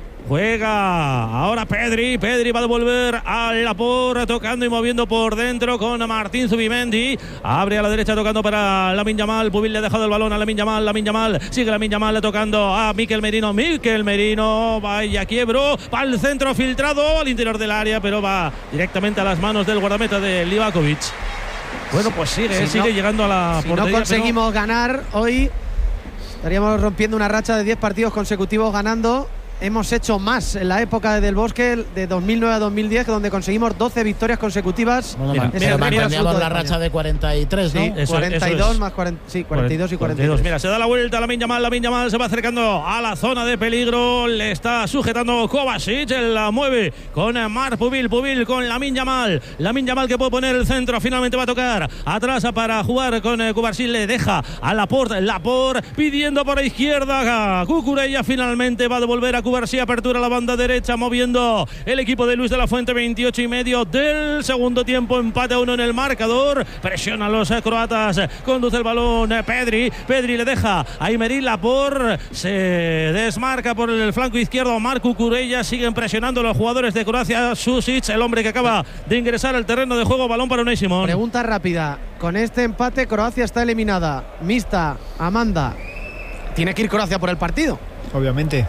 Juega ahora Pedri. Pedri va a devolver a Laporte, tocando y moviendo por dentro con Martín Zubimendi. Abre a la derecha tocando para Lamine Yamal. Pubil le ha dejado el balón a Lamine Yamal. Lamine Yamal sigue Lamine Yamal tocando a Mikel Merino. Mikel Merino vaya quiebro. Va al centro filtrado al interior del área, pero va directamente a las manos del guardameta de Livakovic. Bueno, pues sigue, si sigue no, llegando a la si portería. Si no conseguimos pero... ganar hoy, estaríamos rompiendo una racha de diez partidos consecutivos ganando. Hemos hecho más en la época de Del Bosque, de dos mil nueve a dos mil diez, donde conseguimos doce victorias consecutivas. Bueno, mira, pero manteníamos la racha de cuarenta y tres, ¿no? Sí, eso, cuarenta y dos eso es. Más cuarenta, sí, cuarenta y dos y cuarenta y tres. Mira, se da la vuelta Lamine Yamal, Lamine Yamal se va acercando a la zona de peligro, le está sujetando Kovacic, él la mueve con Marc Pubil, Pubil con Lamine Yamal, Lamine Yamal que puede poner el centro, finalmente va a tocar atrás para jugar con Cubarsí, le deja a Laporte, Laporte pidiendo por la izquierda, Cucurella finalmente va a devolver a Cubarsí, apertura a la banda derecha, moviendo el equipo de Luis de la Fuente, veintiocho y medio del segundo tiempo, empate a uno en el marcador, presiona a los croatas, conduce el balón Pedri, Pedri le deja a Aymeric Laporte, se desmarca por el flanco izquierdo Marc Cucurella, siguen presionando los jugadores de Croacia, Susic, el hombre que acaba de ingresar al terreno de juego, balón para Unai Simón. Pregunta rápida, con este empate Croacia está eliminada, Mista, Amanda, ¿tiene que ir Croacia por el partido? Obviamente.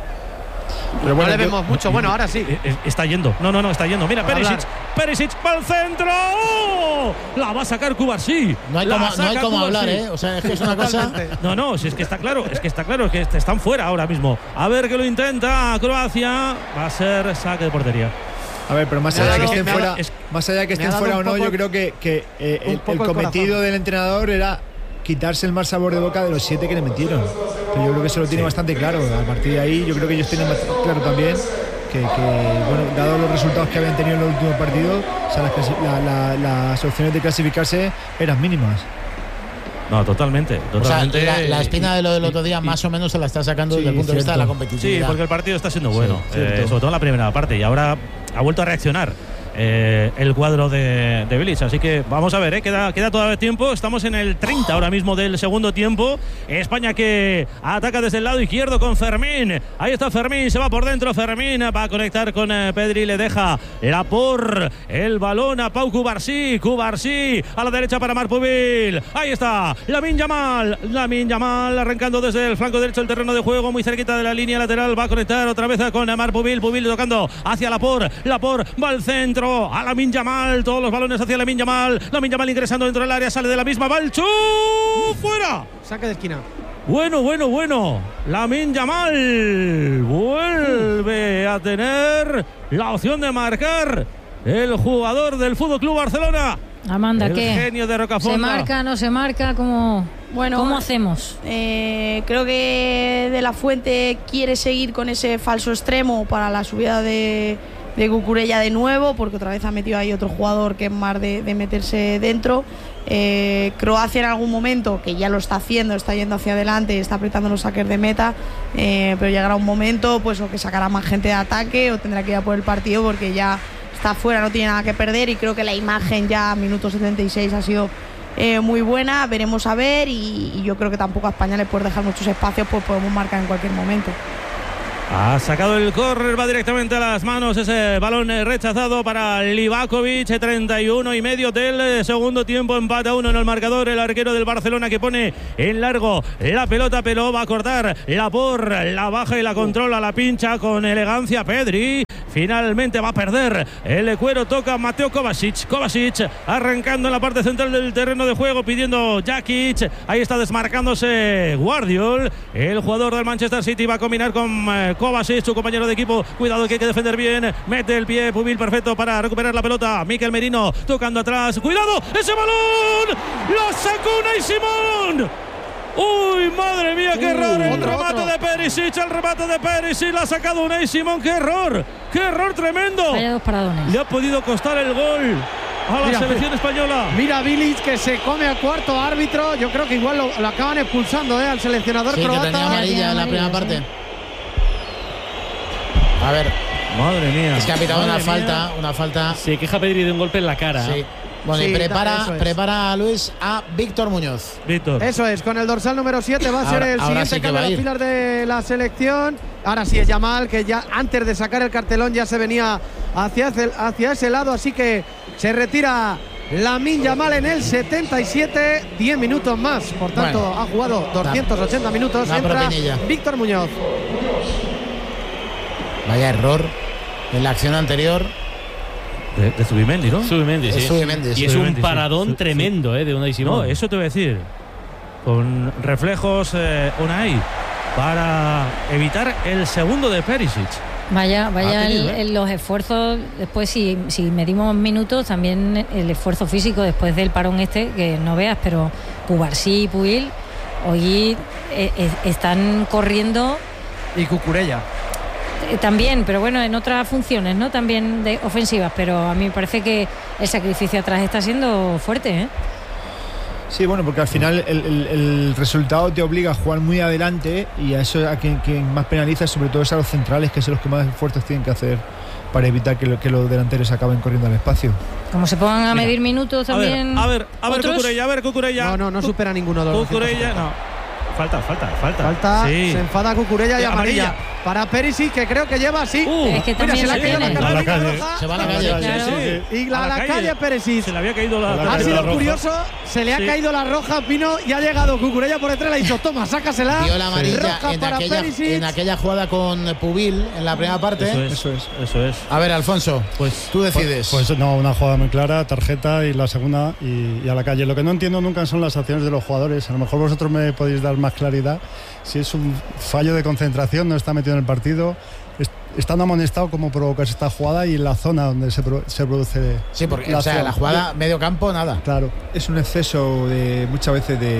Pero bueno, no le vemos yo, mucho, bueno, ahora sí. Está yendo, no, no, no, está yendo. Mira, Perisic, Perisic para el centro. ¡Oh! La va a sacar Cubarsí. No hay como, no hay como hablar, ¿eh? O sea, es que es una cosa. No, no, si es que está claro, es que está claro, es que están fuera ahora mismo. A ver que lo intenta Croacia. Va a ser saque de portería. A ver, pero más allá de que estén fuera, es, más allá de que estén fuera o no, yo creo que, que eh, el, el cometido del entrenador era quitarse el mal sabor de boca de los siete que le metieron. Pero yo creo que eso lo tiene sí. bastante claro. A partir de ahí, yo creo que ellos tienen claro también que, que bueno, dado los resultados que habían tenido en los últimos partidos, o sea, las, la, la, las opciones de clasificarse eran mínimas. No, totalmente. totalmente. O sea, la, la espina de lo del otro día más o menos se la está sacando sí, desde el punto cierto. de vista de la competitividad. Sí, porque el partido está siendo bueno, sí, eh, sobre todo en la primera parte, y ahora ha vuelto a reaccionar. Eh, el cuadro de, de Bilic, así que vamos a ver, eh, queda, queda todavía tiempo, estamos en el treinta ahora mismo del segundo tiempo. España que ataca desde el lado izquierdo con Fermín, ahí está Fermín, se va por dentro Fermín, va a conectar con eh, Pedri, le deja la por el balón a Pau Cubarsí, Cubarsí a la derecha para Marc Pubil, ahí está Lamine Yamal, Lamine Yamal arrancando desde el flanco derecho del terreno de juego, muy cerquita de la línea lateral, va a conectar otra vez con Marc Pubil, Pubil tocando hacia la por, la por va al centro a Lamine Yamal, todos los balones hacia Lamine Yamal, Lamine Yamal ingresando dentro del área, sale de la misma, va el chu, fuera, saque de esquina. Bueno, bueno, bueno, Lamine Yamal vuelve a tener la opción de marcar el jugador del Fútbol Club Barcelona. Amanda, el ¿qué? genio de Rocafonda. ¿Se marca, no se marca? ¿Cómo, bueno, ¿cómo hacemos? Eh, creo que De la Fuente quiere seguir con ese falso extremo para la subida de de Cucurella de nuevo, porque otra vez ha metido ahí otro jugador que es más de, de meterse dentro. Eh, Croacia en algún momento, que ya lo está haciendo, está yendo hacia adelante, está apretando los saques de meta, eh, pero llegará un momento pues o que sacará más gente de ataque o tendrá que ir a por el partido porque ya está fuera, no tiene nada que perder, y creo que la imagen ya a minuto setenta y seis ha sido eh, muy buena. Veremos a ver, y, y yo creo que tampoco a España le puede dejar muchos espacios, pues podemos marcar en cualquier momento. Ha sacado el córner, va directamente a las manos ese balón rechazado para Livakovic, treinta y uno y medio del segundo tiempo, empata uno en el marcador, el arquero del Barcelona que pone en largo la pelota, pero va a cortar la por, la baja y la controla, la pincha con elegancia Pedri. Finalmente va a perder el cuero, toca Mateo Kovacic. Kovacic arrancando en la parte central del terreno de juego, pidiendo Jakic. Ahí está desmarcándose Guardiol. El jugador del Manchester City va a combinar con eh, Kovacic, su compañero de equipo. Cuidado que hay que defender bien. Mete el pie Pubil perfecto para recuperar la pelota. Mikel Merino tocando atrás. ¡Cuidado! ¡Ese balón! ¡Lo sacó Unai Simón! ¡Uy, madre mía, qué error! El otro, remate otro. de Perisic, el remate de Perisic, la ha sacado Unai Simón. ¡Qué error! ¡Qué error tremendo! Vaya dos paradones. Le ha podido costar el gol a la Mira, selección española. Mira Bilic que se come al cuarto árbitro. Yo creo que igual lo, lo acaban expulsando ¿eh? al seleccionador Sí, croata. que tenía amarilla en la primera parte. A ver, Madre mía. es que ha pitado una Madre falta, mía. una falta. Se queja Pedri de un golpe en la cara. Sí. Bueno, Sí, y prepara, eso es. prepara a Luis a Víctor Muñoz. Víctor. Eso es, con el dorsal número siete va a ser Ahora- el ahora siguiente sí que cambio va a de ir. las filas de la selección. Ahora sí es Yamal, que ya antes de sacar el cartelón ya se venía hacia ese, hacia ese lado, así que se retira Lamine Yamal en el setenta y siete, diez minutos más, por tanto Bueno, ha jugado doscientos ochenta minutos. una Entra propinilla. Víctor Muñoz. Vaya error en la acción anterior. De, de Zubimendi, ¿no? Zubimendi, sí. Es Zubimendi, Y sí. es un Zubimendi, sí. paradón Zu- tremendo, eh, de Unai Simón. No, eso te voy a decir. Con reflejos eh, Unai para evitar el segundo de Perisic. Vaya, vaya Ha tenido, el- ¿eh? el- los esfuerzos, después si, si medimos minutos, también el esfuerzo físico después del parón este, que no veas, pero Cubarsí y Puig hoy eh, eh, están corriendo Y Cucurella. eh, también, pero bueno, en otras funciones, ¿no? También de ofensivas, pero a mí me parece que el sacrificio atrás está siendo fuerte, ¿eh? Sí, bueno, porque al final el, el- el resultado te obliga a jugar muy adelante, y a eso a quien, quien más penaliza sobre todo es a los centrales, que son los que más esfuerzos tienen que hacer para evitar que, lo- que los delanteros acaben corriendo al espacio. Como se pongan a Mira, medir minutos A ver, también. a ver, a ver, otros. Cucurella, a ver, Cucurella. No, no, no supera ninguno de los Cucurella, no. Falta, falta, falta. Falta, Sí. se enfada Cucurella y Y amarilla. amarilla. Para Perisic, que creo que lleva así. Uh, Es que Mira, también se le ha la caído la tiene. A la cartulina calle. roja. Se va a la calle. Claro. Y la, A la, la calle, calle. Perisic. Se le había caído la, A la Ha calle. sido roja. curioso, se le ha Sí. caído la roja, Pino, y ha llegado Cucurella por detrás, le ha dicho, toma, sácasela. Dio la amarilla Roja en para aquella, Perisic. en aquella jugada con Pubil en la primera parte. Eso es, Eso es. Eso es. A ver, Alfonso, Pues tú decides. Pues no, una jugada muy clara, tarjeta y la segunda y, y a la calle. Lo que no entiendo nunca son las acciones de los jugadores. A lo mejor vosotros me podéis dar más claridad. Si es un fallo de concentración, no está metido en el partido, est- están amonestados como provocas esta jugada y en la zona donde se, pro- se produce Sí, porque la o sea, acción. la jugada medio campo, nada. Claro. Es un exceso de muchas veces de.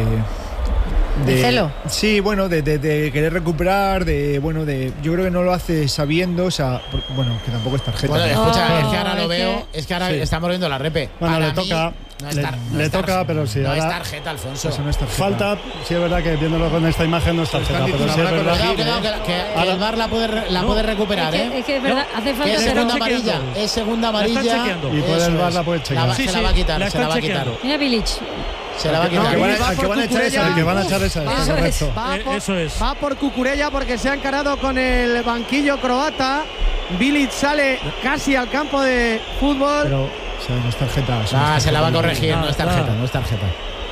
¿De celo? Sí, bueno, de, de- de querer recuperar, de bueno, de yo creo que no lo hace sabiendo, o sea, por- bueno, que tampoco es tarjeta. Bueno, ¿no? escucha, Oh, es que ahora es lo veo, que- es que ahora Sí. estamos viendo la repe. Bueno, Para le mí, toca, no es le- tar- no le es toca, tarjeta. pero sí, No es ahora- tarjeta, Alfonso. Eso no es tarjeta. Falta, sí es verdad que viéndolo con esta imagen no es tarjeta, están pero sí es diciendo, verdad. Cuidado, cuidado, que, que- que Ahora- el V A R la puede, re- la puede recuperar, Es ¿eh? que, es que es verdad, hace Que falta es se pero- segunda están amarilla, chequeando. es segunda La están amarilla. chequeando. Y puede eso el V A R es. la puede chequear. La va- Sí, se sí, la va a quitar, la se la están va a quitar. chequeando. Mira Bilic. Se la va a No, quitar. que van a- y va al que por van a echar Cucurella. esa, El que van a echar esa, está Eso es. correcto. Va Eh, por, eso es. va por Cucurella porque se ha encarado con el banquillo croata. Bilic sale casi al campo de fútbol. Pero, o sea, no es tarjeta. eso no Ah, es se la va a tarjeta. corregir, no es tarjeta, Ah. no es tarjeta.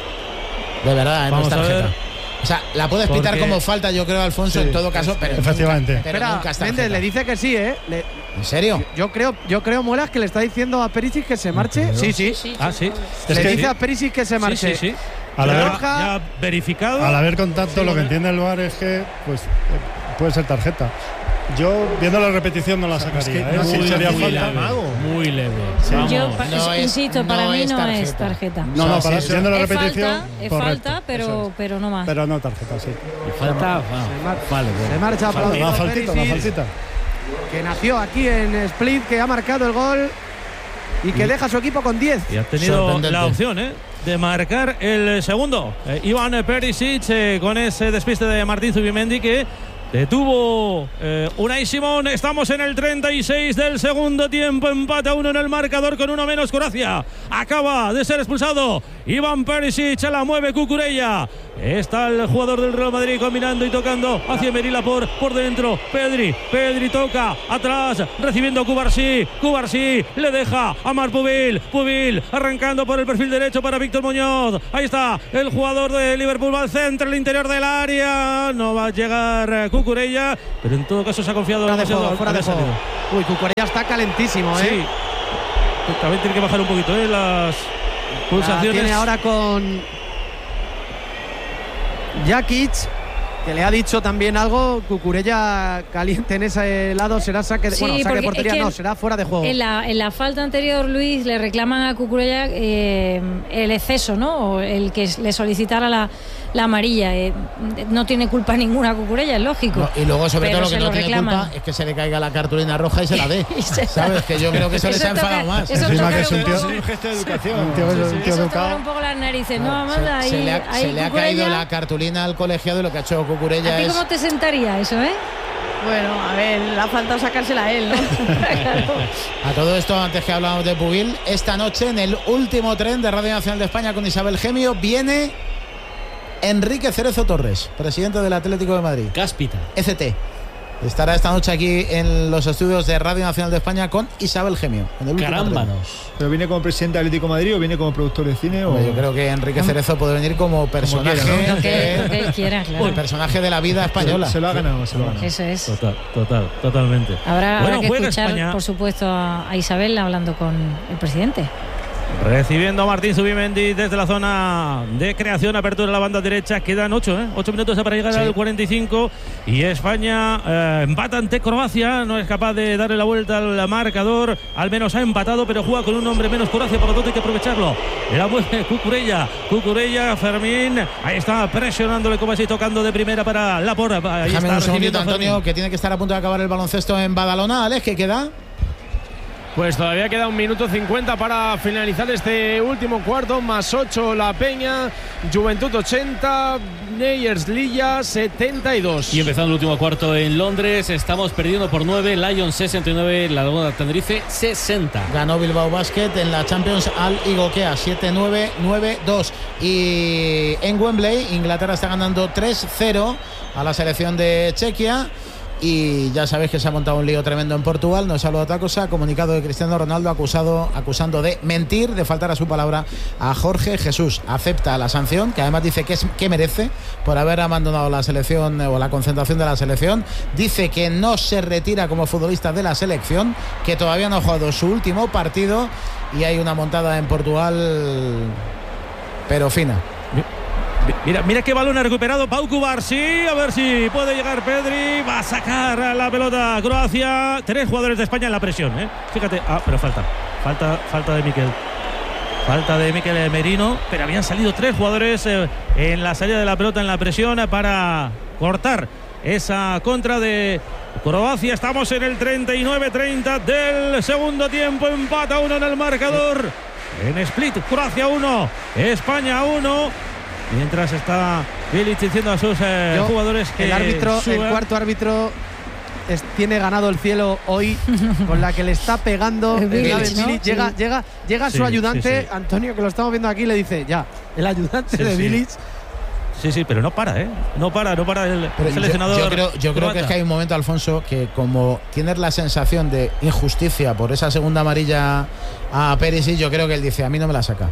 De verdad, eh, no es Vamos a tarjeta. ver. O sea, la puedes pitar Porque- como falta, yo creo, Alfonso, Sí, en todo caso, pero efectivamente. nunca, pero Espera, nunca es Méndez tarjeta. le dice que sí, ¿eh? Le- ¿En serio? yo creo, yo creo, Muelas, que le está diciendo a Perisic que se marche. Sí, sí. Sí, sí, Ah, sí. Le Es que dice sí. a Perisic que se marche. Sí, sí, sí. Al Ya- haber- ya, ya verificado. Al haber contacto, Sí, lo que bueno. entiende el V A R es que pues, eh, puede ser tarjeta. Yo, viendo la repetición, no la sacaría. es que ¿eh? no Sí, muy sería leve. falta. Mago. Muy leve. Yo, Vamos. pa- No es- insisto, no para mí es no es tarjeta. tarjeta. No, no, No, para, sí, viendo la Es repetición. falta, es correcto, falta, pero, eso es. pero no más. Pero no tarjeta, sí. Falta. Se mar- Vale, Se bueno. marcha Una aplaudido faltita, una Perisic, faltita. que nació aquí en Split, que ha marcado el gol y que y, deja a su equipo con diez. Y ha tenido la opción, ¿eh?, de marcar el segundo. Eh, Ivan Perisic eh, con ese despiste de Martín Zubimendi que detuvo eh, Unai Simón. Estamos en el treinta y seis del segundo tiempo. Empate a uno en el marcador con uno menos Croacia. Acaba de ser expulsado Ivan Perisic. Se la mueve Cucurella. Está el jugador del Real Madrid combinando y tocando hacia Merila por, por dentro. Pedri, Pedri toca atrás, recibiendo Cubarsí. Cubarsí le deja a Marc Pubil. Pubil arrancando por el perfil derecho para Víctor Muñoz. Ahí está el jugador de Liverpool. Va al centro, el interior del área. No va a llegar Cucurella, pero en todo caso se ha confiado. Fuera de juego, fuera de juego. Uy, Cucurella está calentísimo, ¿eh? Sí. También tiene que bajar un poquito, ¿eh?, las pulsaciones. La tiene ahora con Jakic, que le ha dicho también algo. Cucurella caliente en ese lado, será saque de, sí, bueno, saque de portería, es que no, será fuera de juego. En la, en la falta anterior, Luis, le reclaman a Cucurella eh, el exceso, ¿no? O el que le solicitara la, la amarilla. Eh, no tiene culpa ninguna Cucurella, es lógico. No, y luego, sobre todo, lo que no lo tiene reclaman. culpa es que se le caiga la cartulina roja y se la dé. ¿Sabes? Que yo creo que eso, eso les ha enfadado más. Eso es que es un, tío, un gesto de educación. Un tío, sí, sí, un tío eso educado. un poco las narices, ¿no, Claro, Amanda? se, ahí, se le ha, ahí se le ha caído la cartulina al colegiado y lo que ha hecho Cucurella ¿A ti es… cómo te sentaría eso, eh? Bueno, a ver, le ha faltado sacársela a él, ¿no? A todo esto, antes que hablábamos de Pubil, esta noche en el último tren de Radio Nacional de España con Isabel Gemio viene Enrique Cerezo Torres, presidente del Atlético de Madrid. Cáspita. E C T. Estará esta noche aquí en los estudios de Radio Nacional de España con Isabel Gemio. Carámbanos. ¿Pero viene como presidente del Atlético de Madrid o viene como productor de cine? Bueno, o... Yo creo que Enrique Cerezo puede venir como personaje, como quiera, ¿no? que, lo que él quiera, claro. El personaje de la vida española. Se, se lo ha ganado, se lo ha ganado. Eso es. Total, total, totalmente. Habrá, bueno, habrá que escuchar, España, por supuesto, a, a Isabel hablando con el presidente. Recibiendo a Martín Zubimendi desde la zona de creación, apertura a la banda derecha. Quedan ocho, ¿eh? ocho minutos para llegar sí. al cuarenta y cinco. Y España eh, empata ante Croacia. No es capaz de darle la vuelta al marcador. Al menos ha empatado, pero juega con un hombre menos Croacia. Por lo tanto, hay que aprovecharlo. La mueve Cucurella. Cucurella, Fermín. Ahí está presionándole como así, tocando de primera para Laporta. Ahí Déjame está un segundito, Antonio, Fermín, que tiene que estar a punto de acabar el baloncesto en Badalona. Alex, ¿qué queda? Pues todavía queda un minuto cincuenta para finalizar este último cuarto, más ocho La Peña, Juventud ochenta, Neyers Lilla setenta y dos. Y empezando el último cuarto en Londres, estamos perdiendo por nueve, Lions sesenta y nueve, La Laguna de Tenerife sesenta. Ganó Bilbao Basket en la Champions al Igokea siete nueve nueve dos. Y en Wembley, Inglaterra está ganando tres cero a la selección de Chequia. Y ya sabéis que se ha montado un lío tremendo en Portugal. No es algo de otra cosa. Comunicado de Cristiano Ronaldo acusado, acusando de mentir, de faltar a su palabra a Jorge Jesús. Acepta la sanción, que además dice que, es, que merece por haber abandonado la selección o la concentración de la selección. Dice que no se retira como futbolista de la selección, que todavía no ha jugado su último partido. Y hay una montada en Portugal, pero fina. Mira, mira qué balón ha recuperado Pau Cubarsí. A ver si puede llegar Pedri. Va a sacar la pelota Croacia. Tres jugadores de España en la presión, ¿eh? Fíjate. Ah, pero falta. Falta, falta de Miquel. Falta de Miquel Merino. Pero habían salido tres jugadores eh, en la salida de la pelota, en la presión, para cortar esa contra de Croacia. Estamos en el treinta y nueve treinta del segundo tiempo. Empata uno en el marcador. En Split, Croacia uno, España uno. Mientras está Bilic diciendo a sus eh, Yo, jugadores que el árbitro, suban. El cuarto árbitro es, tiene ganado el cielo hoy con la que le está pegando el Bilic, ¿no? Bilic. Llega, sí. llega, llega sí, su ayudante, sí, sí. Antonio, que lo estamos viendo aquí, le dice ya, el ayudante sí, de sí. Bilic. Sí, sí, pero no para, ¿eh? No para, no para el pero seleccionador. Yo, yo creo, yo creo que es que hay un momento, Alfonso, que como tienes la sensación de injusticia por esa segunda amarilla a Perisic, yo creo que él dice, a mí no me la saca.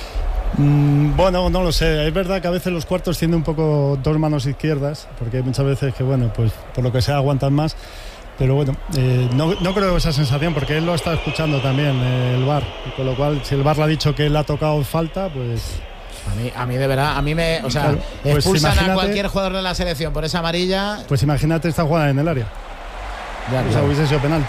Mm, bueno, no lo sé. Es verdad que a veces los cuartos tienen un poco dos manos izquierdas, porque hay muchas veces que, bueno, pues por lo que sea aguantan más. Pero bueno, eh, no, no creo esa sensación, porque él lo está escuchando también, eh, el V A R. Y con lo cual, si el V A R le ha dicho que él ha tocado falta, pues... A mí, a mí de verdad, a mí me... O sea, claro, pues expulsan a cualquier jugador de la selección por esa amarilla. Pues imagínate esta jugada en el área. Ya, o sea, hubiese sido penalti.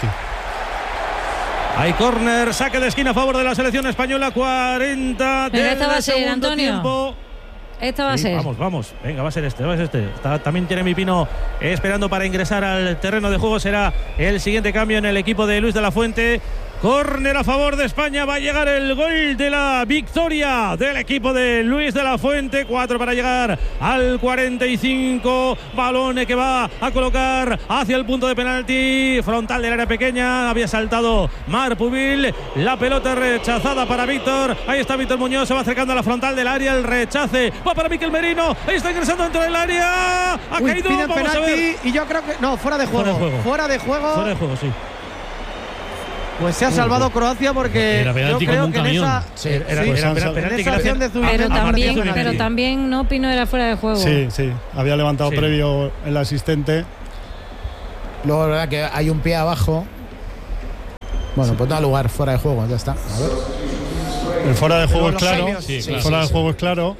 Hay córner, saque de esquina a favor de la selección española, cuarenta Pero del esta va a ser, segundo Antonio. tiempo. Esta va Sí, a ser. Vamos, vamos. Venga, va a ser este, va a ser este. Está también Jeremy Pino esperando para ingresar al terreno de juego. Será el siguiente cambio en el equipo de Luis de la Fuente. Córner a favor de España. Va a llegar el gol de la victoria del equipo de Luis de la Fuente. Cuatro para llegar al cuarenta y cinco. Balón que va a colocar hacia el punto de penalti. Frontal del área pequeña. Había saltado Mar Pubil. La pelota rechazada para Víctor. Ahí está Víctor Muñoz. Se va acercando a la frontal del área. El rechace va para Miquel Merino. Ahí está ingresando dentro del área. Ha Uy, caído. piden Vamos a penalti ver. y yo creo que no, fuera de juego. Fuera de juego. Fuera de juego. Fuera de juego, sí. Pues se ha salvado Croacia porque Era penalti yo creo como un que en camión. esa, Sí, Era, sí, era, pues era han sal- penalti en que esa le acción hacían de Pero Zubimendi, a Martín también, Zubimendi. pero también no Pino era fuera de juego. Sí, sí. Había levantado Sí. previo el asistente. Luego, la verdad que hay un pie abajo. Bueno, pues da lugar, fuera de juego, ya está. A ver. El fuera de juego es los claro. cambios, sí, el claro. fuera de juego es claro.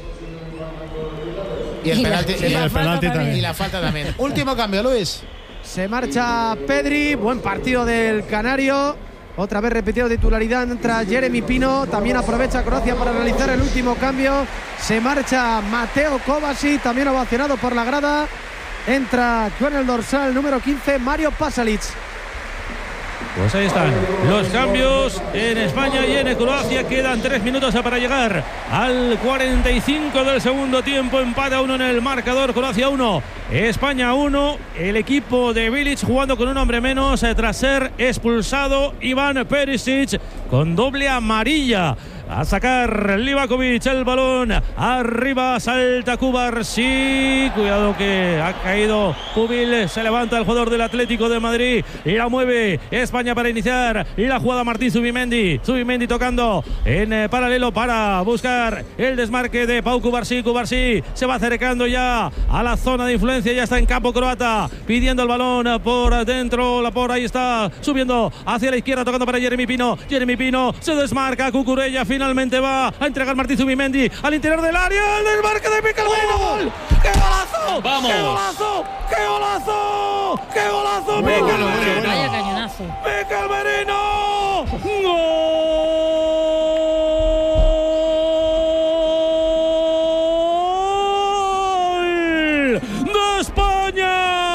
Y el Y la- penalti, y y la la, el falta penalti también. y la falta también. Último cambio, Luis. Se marcha Pedri, buen partido del Canario. Otra vez repetido titularidad, entra Jeremy Pino. También aprovecha Croacia para realizar el último cambio. Se marcha Mateo Kovacic, también ovacionado por la grada. Entra con el dorsal número quince, Mario Pasalic. Pues ahí están los cambios en España y en Croacia. Quedan tres minutos para llegar al cuarenta y cinco del segundo tiempo. Empate a uno en el marcador. Croacia uno, España uno. El equipo de Bilic jugando con un hombre menos eh, tras ser expulsado Iván Perisic con doble amarilla. A sacar Livakovic el balón. Arriba salta Cubarsí. Cuidado que ha caído Pubil. Se levanta el jugador del Atlético de Madrid. Y la mueve España para iniciar. Y la jugada Martín Zubimendi. Zubimendi tocando en eh, paralelo para buscar el desmarque de Pau Cubarsí. Cubarsí se va acercando ya a la zona de influencia. Ya está en campo croata. Pidiendo el balón por dentro. La por ahí está subiendo hacia la izquierda. Tocando para Jeremy Pino. Jeremy Pino se desmarca. Cucurella finalmente va a entregar Martín Zubimendi al interior del área. El desmarque de Miquel Merino. ¡Gol! ¡Qué golazo! ¡Vamos! ¡Qué golazo! ¡Qué golazo! ¡Qué golazo! ¡Miquel Merino! Vaya cañonazo. ¡Miquel Merino! ¡Gol de España!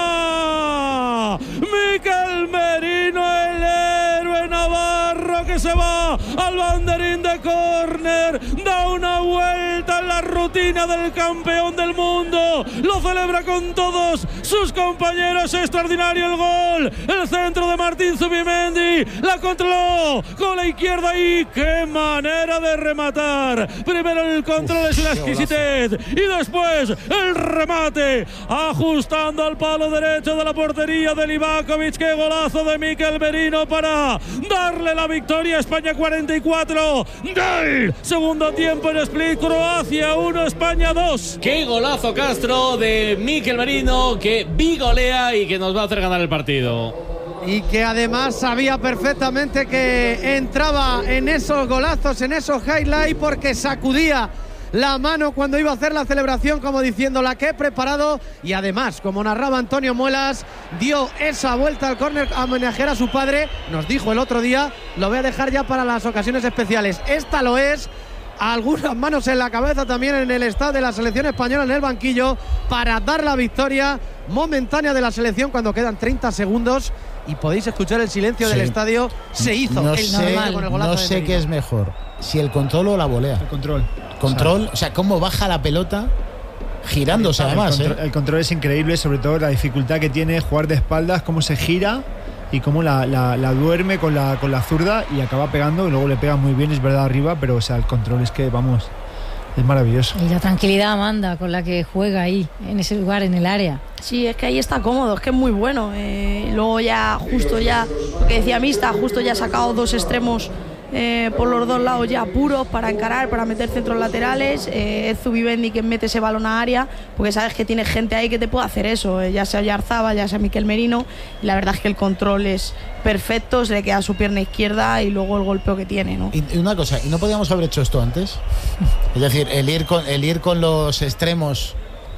Miquel Merino, el héroe navarro que se va al banderín de córner, da una vuelta en la rutina del campeón del mundo, lo celebra con todos sus compañeros. Extraordinario el gol, el centro de Martín Zubimendi, la controló con la izquierda y qué manera de rematar. Primero el control es una exquisitez y después el remate ajustando al palo derecho de la portería de Livakovic. Qué golazo de Miquel Merino para darle la victoria a España. Cuarenta y cuatro del segundo tiempo en Split. Croacia uno, España dos. Qué golazo, Castro, de Miquel Merino, que bigolea y que nos va a hacer ganar el partido. Y que además sabía perfectamente que entraba en esos golazos, en esos highlights, porque sacudía la mano cuando iba a hacer la celebración, como diciendo la que he preparado. Y además, como narraba Antonio Muelas, dio esa vuelta al córner a homenajear a su padre. Nos dijo el otro día, lo voy a dejar ya para las ocasiones especiales. Esta lo es. Algunas manos en la cabeza también en el estado de la selección española en el banquillo para dar la victoria momentánea de la selección cuando quedan treinta segundos y podéis escuchar el silencio Sí. del estadio. Se hizo No el sé, normal con el golazo no de sé Merino. qué es mejor, si el control o la volea. El control. Control, o sea, cómo baja la pelota girándose El además. control, ¿eh? el control es increíble, sobre todo la dificultad que tiene jugar de espaldas, cómo se gira y cómo la, la, la duerme con la, con la zurda y acaba pegando y luego le pega muy bien, es verdad, arriba, pero o sea, el control es que, vamos, es maravilloso. Y la tranquilidad, Amanda, con la que juega ahí, en ese lugar, en el área. Sí, es que ahí está cómodo, es que es muy bueno. Eh, luego ya, justo ya, lo que decía Mista, justo ya ha sacado dos extremos eh, por los dos lados ya puros para encarar, para meter centros laterales. Eh, es Zubimendi quien mete ese balón a área, porque sabes que tiene gente ahí que te puede hacer eso, eh, ya sea Oyarzabal, ya sea Miquel Merino. Y la verdad es que el control es perfecto, se le queda su pierna izquierda y luego el golpeo que tiene, ¿no? Y, y una cosa, ¿y no podíamos haber hecho esto antes? Es decir, el ir con, el ir con los extremos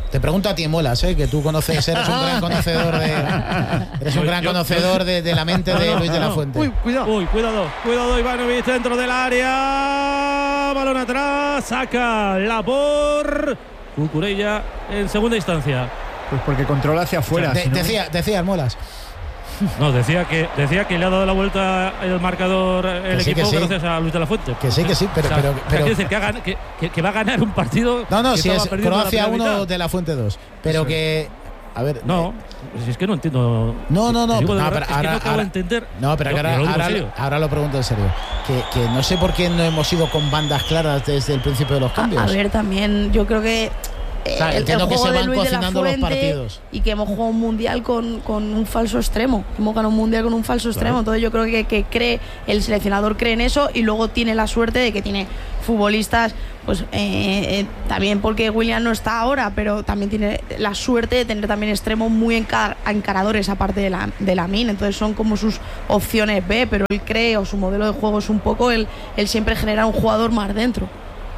Te pregunto a ti, Molas, ¿eh? que tú conoces, eres un gran conocedor de, eres un gran conocedor de, de la mente de Luis de la Fuente. Uy, cuidado. Uy, cuidado, cuidado, Ivanovic dentro del área. Balón atrás, saca la por Cucurella en segunda instancia. Pues porque controla hacia afuera. O sea, de, si no... Decía, decía Molas. No, decía que decía que le ha dado la vuelta el marcador el sí, equipo que sí. gracias a Luis de la Fuente. Que sí, que sí, pero... O sea, pero, o sea, pero quiere decir que, ha, que, que, que va a ganar un partido. No, no, que si es Croacia uno, de de la Fuente dos. Pero sí. que... A ver... No, si es que no entiendo. No, no, no. Digo, no, verdad, pero es ahora, que no acabo ahora, de entender. No, pero yo, ahora, yo lo ahora, ahora lo pregunto en serio. Que, que no sé por qué no hemos ido con bandas claras desde el principio de los cambios. A, a ver, también yo creo que... O sea, entiendo el que juego se de van Luis de la cocinando los Fuente partidos. y que hemos jugado un mundial con, con un falso extremo. Hemos ganado un mundial con un falso extremo. Claro. Entonces yo creo que, que cree, el seleccionador cree en eso y luego tiene la suerte de que tiene futbolistas, pues eh, eh, también porque William no está ahora, pero también tiene la suerte de tener también extremos muy encar encaradores aparte de la, de la min. Entonces son como sus opciones B, pero él cree, o su modelo de juego es un poco el, el siempre generar un jugador más dentro.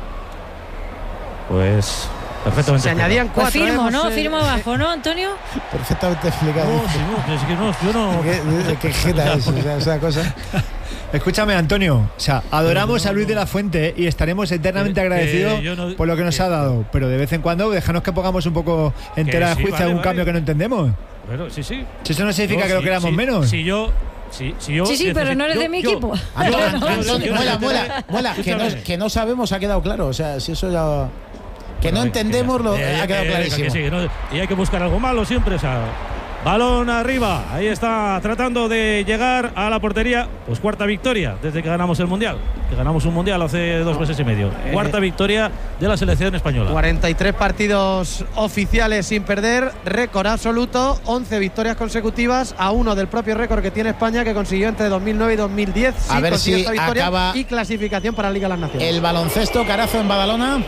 Pues perfectamente. Se añadían cuatro. Pues firmo, hemos, ¿no? eh, Firmo abajo, ¿no, Antonio? Perfectamente explicado. No, sí, no, es que no, yo no. ¿Qué, qué jeta es esa, esa cosa? Escúchame, Antonio. O sea, adoramos a Luis de la Fuente y estaremos eternamente Que- que agradecidos yo no- por lo que nos que- ha dado. Pero de vez en cuando, déjanos que pongamos un poco en Que tela de sí, juicio vale, algún vale. cambio que no entendemos. Bueno, sí, sí. Si eso no significa No, que lo sí, queramos sí, menos. Si yo. Si, si yo Sí, sí, pero no eres yo- de mi yo- equipo. Antonio, yo- Antonio, yo- yo- mola, yo- mola, mola, que no, Escúchame. que no sabemos ha quedado claro. O sea, si eso ya. Que no Bueno, entendemos lo que ya- ha quedado que- clarísimo. que sí, que no- y hay que buscar algo malo siempre. O sea, balón arriba. Ahí está tratando de llegar a la portería. Pues cuarta victoria desde que ganamos el Mundial. Que ganamos un Mundial hace dos meses y medio. Cuarta victoria de la selección española. cuarenta y tres partidos oficiales sin perder, récord absoluto, once victorias consecutivas, a uno del propio récord que tiene España, que consiguió entre dos mil nueve y dos mil diez. A Sí, ver consigue si esta victoria acaba y clasificación para la Liga de las Naciones. El baloncesto, Carazo en Badalona.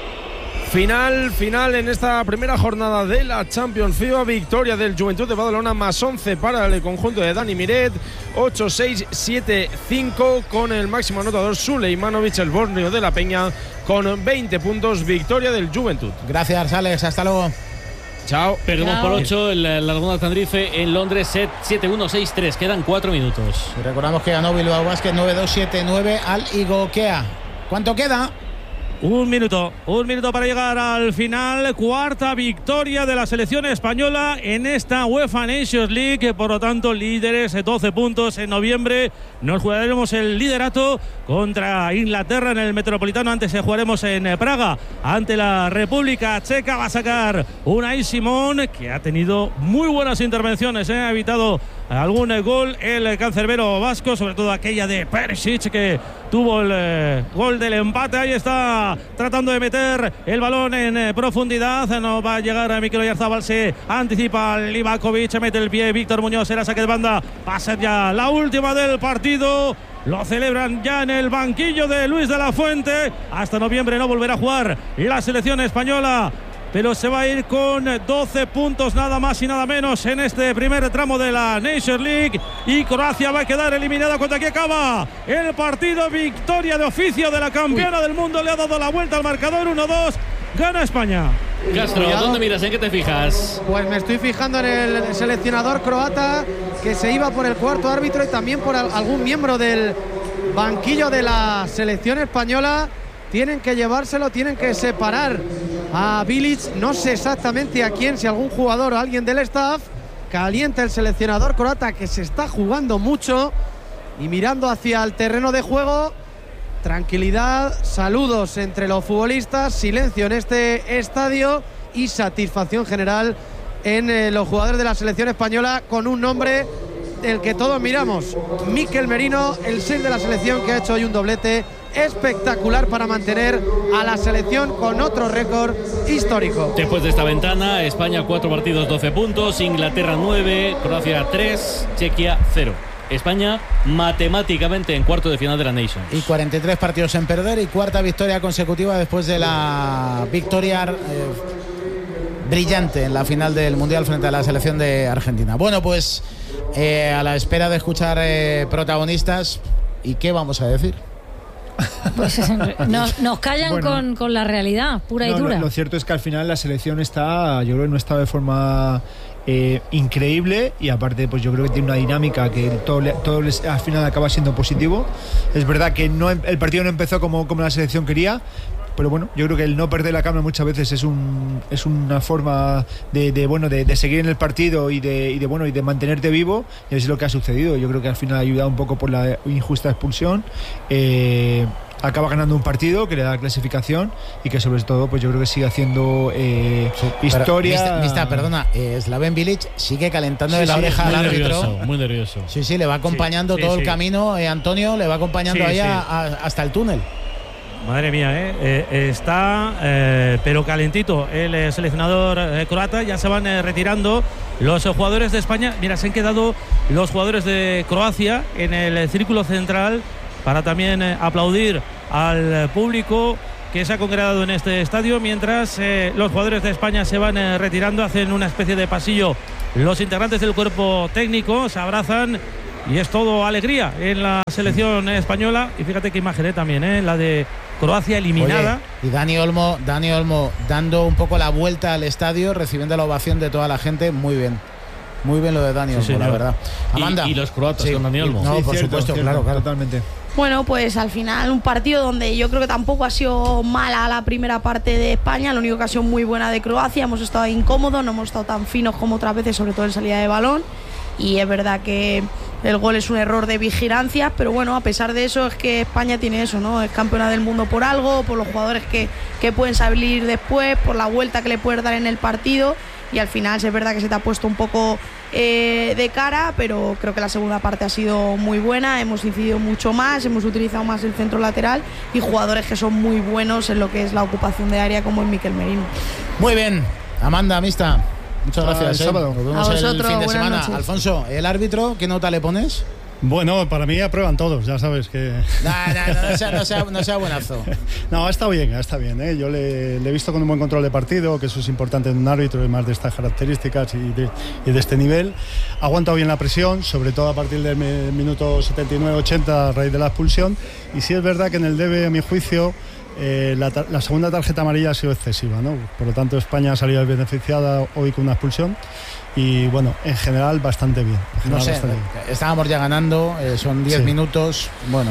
Final, final en esta primera jornada de la Champions FIBA. Victoria del Juventud de Badalona más once para el conjunto de Dani Miret. ocho seis siete cinco con el máximo anotador Suleimanovic, el borneo de la Peña, con veinte puntos. Victoria del Juventud. Gracias, Alex. Hasta luego. Chao. Perdemos Chao. por ocho en la Laguna Tandrife en Londres, set siete uno seis tres. Quedan cuatro minutos. Y recordamos que ganó Bilbao Basket nueve dos siete nueve al Igokea. ¿Cuánto queda? Un minuto, un minuto para llegar al final. Cuarta victoria de la selección española en esta UEFA Nations League. Por lo tanto, líderes, doce puntos en noviembre. Nos jugaremos el liderato contra Inglaterra en el Metropolitano. Antes jugaremos en Praga ante la República Checa. Va a sacar Unai Simón, que ha tenido muy buenas intervenciones. ¿eh? Ha evitado algún gol el cancerbero vasco, sobre todo aquella de Perisic, que tuvo el eh, gol del empate. Ahí está tratando de meter el balón en eh, profundidad. No va a llegar a Mikel Oyarzabal, se anticipa Livakovic, mete el pie Víctor Muñoz, era saque de banda. Va a ser ya la última del partido. Lo celebran ya en el banquillo de Luis de la Fuente. Hasta noviembre no volverá a jugar la selección española, pero se va a ir con doce puntos nada más y nada menos en este primer tramo de la Nations League. Y Croacia va a quedar eliminada cuando aquí acaba el partido. Victoria de oficio de la campeona Uy. del mundo. Le ha dado la vuelta al marcador. uno dos. Gana España. Castro, Cuidado. ¿dónde miras? ¿En qué te fijas? Pues me estoy fijando en el seleccionador croata, que se iba por el cuarto árbitro y también por al- algún miembro del banquillo de la selección española. Tienen que llevárselo, tienen que separar a Bilic. No sé exactamente a quién, si algún jugador o alguien del staff. Calienta el seleccionador croata, que se está jugando mucho y mirando hacia el terreno de juego. Tranquilidad, saludos entre los futbolistas, silencio en este estadio y satisfacción general en eh, los jugadores de la selección española, con un nombre del que todos miramos: Mikel Merino, el seis de la selección, que ha hecho hoy un doblete espectacular para mantener a la selección con otro récord histórico. Después de esta ventana, España cuatro partidos, doce puntos, Inglaterra nueve, Croacia tres, Chequia cero. España matemáticamente en cuarto de final de la Nations. Y cuarenta y tres partidos en perder y cuarta victoria consecutiva después de la victoria eh, brillante en la final del Mundial frente a la selección de Argentina. Bueno, pues eh, a la espera de escuchar eh, protagonistas, ¿y qué vamos a decir? Pues nos, nos callan bueno, con, con la realidad pura no, y dura. Lo, lo cierto es que al final la selección está, yo creo que no está de forma eh, increíble, y aparte pues yo creo que tiene una dinámica que todo, todo les, al final acaba siendo positivo. Es verdad que no, el partido no empezó como, como la selección quería, pero bueno, yo creo que el no perder la calma muchas veces es un es una forma de, de bueno de, de seguir en el partido y de, y de bueno y de mantenerte vivo, y eso es lo que ha sucedido. Yo creo que al final ha ayudado un poco por la injusta expulsión. Eh, acaba ganando un partido que le da la clasificación y que sobre todo pues yo creo que sigue haciendo eh, sí, historia. Mista, mista, perdona, eh, Slaven Bilic sigue calentando sí, de la sí, oreja al árbitro. Nervioso, muy nervioso. Sí, sí, le va acompañando sí, todo sí, el sí. camino, eh, Antonio le va acompañando sí, ahí sí. A, a, hasta el túnel. Madre mía, ¿eh? Eh, está eh, pero calentito el eh, seleccionador eh, croata. Ya se van eh, retirando los eh, jugadores de España. Mira, se han quedado los jugadores de Croacia en el eh, círculo central para también eh, aplaudir al eh, público que se ha congregado en este estadio, mientras eh, los jugadores de España se van eh, retirando. Hacen una especie de pasillo los integrantes del cuerpo técnico, se abrazan y es todo alegría en la selección española. Y fíjate qué imagen eh, también, eh, la de Croacia eliminada. Oye, y Dani Olmo, Dani Olmo dando un poco la vuelta al estadio, recibiendo la ovación de toda la gente. Muy bien, muy bien lo de Dani Olmo, sí, la verdad. Amanda. Y, y los croatas sí, con Dani Olmo. No, sí, por cierto, supuesto, cierto, claro, claro. Totalmente. Bueno, pues al final un partido donde yo creo que tampoco ha sido mala la primera parte de España, la única ocasión muy buena de Croacia. Hemos estado incómodos, no hemos estado tan finos como otras veces, sobre todo en salida de balón. Y es verdad que el gol es un error de vigilancia, pero bueno, a pesar de eso es que España tiene eso, ¿no? Es campeona del mundo por algo, por los jugadores que, que pueden salir después, por la vuelta que le puedes dar en el partido, y al final es verdad que se te ha puesto un poco eh, de cara, pero creo que la segunda parte ha sido muy buena, hemos incidido mucho más, hemos utilizado más el centro lateral y jugadores que son muy buenos en lo que es la ocupación de área, como es Mikel Merino. Muy bien, Amanda, Mista. Muchas gracias. Ah, el sábado. Nos vemos a vosotros, el fin de semana. noches. Alfonso, el árbitro, ¿qué nota le pones? Bueno, para mí aprueban todos, ya sabes que... No, no, no, no, sea, no, sea, no sea buenazo. No, está bien, está bien, ¿eh? Yo le, le he visto con un buen control de partido, que eso es importante en un árbitro, y más de estas características y de, y de este nivel. Ha aguantado bien la presión, sobre todo a partir del minuto setenta y nueve ochenta a raíz de la expulsión. Y sí es verdad que en el debe, a mi juicio, Eh, la, la segunda tarjeta amarilla ha sido excesiva, ¿no? Por lo tanto, España ha salido beneficiada hoy con una expulsión y, bueno, en general bastante bien. General, no sé, bastante bien. Estábamos ya ganando, eh, son diez sí. minutos. Bueno,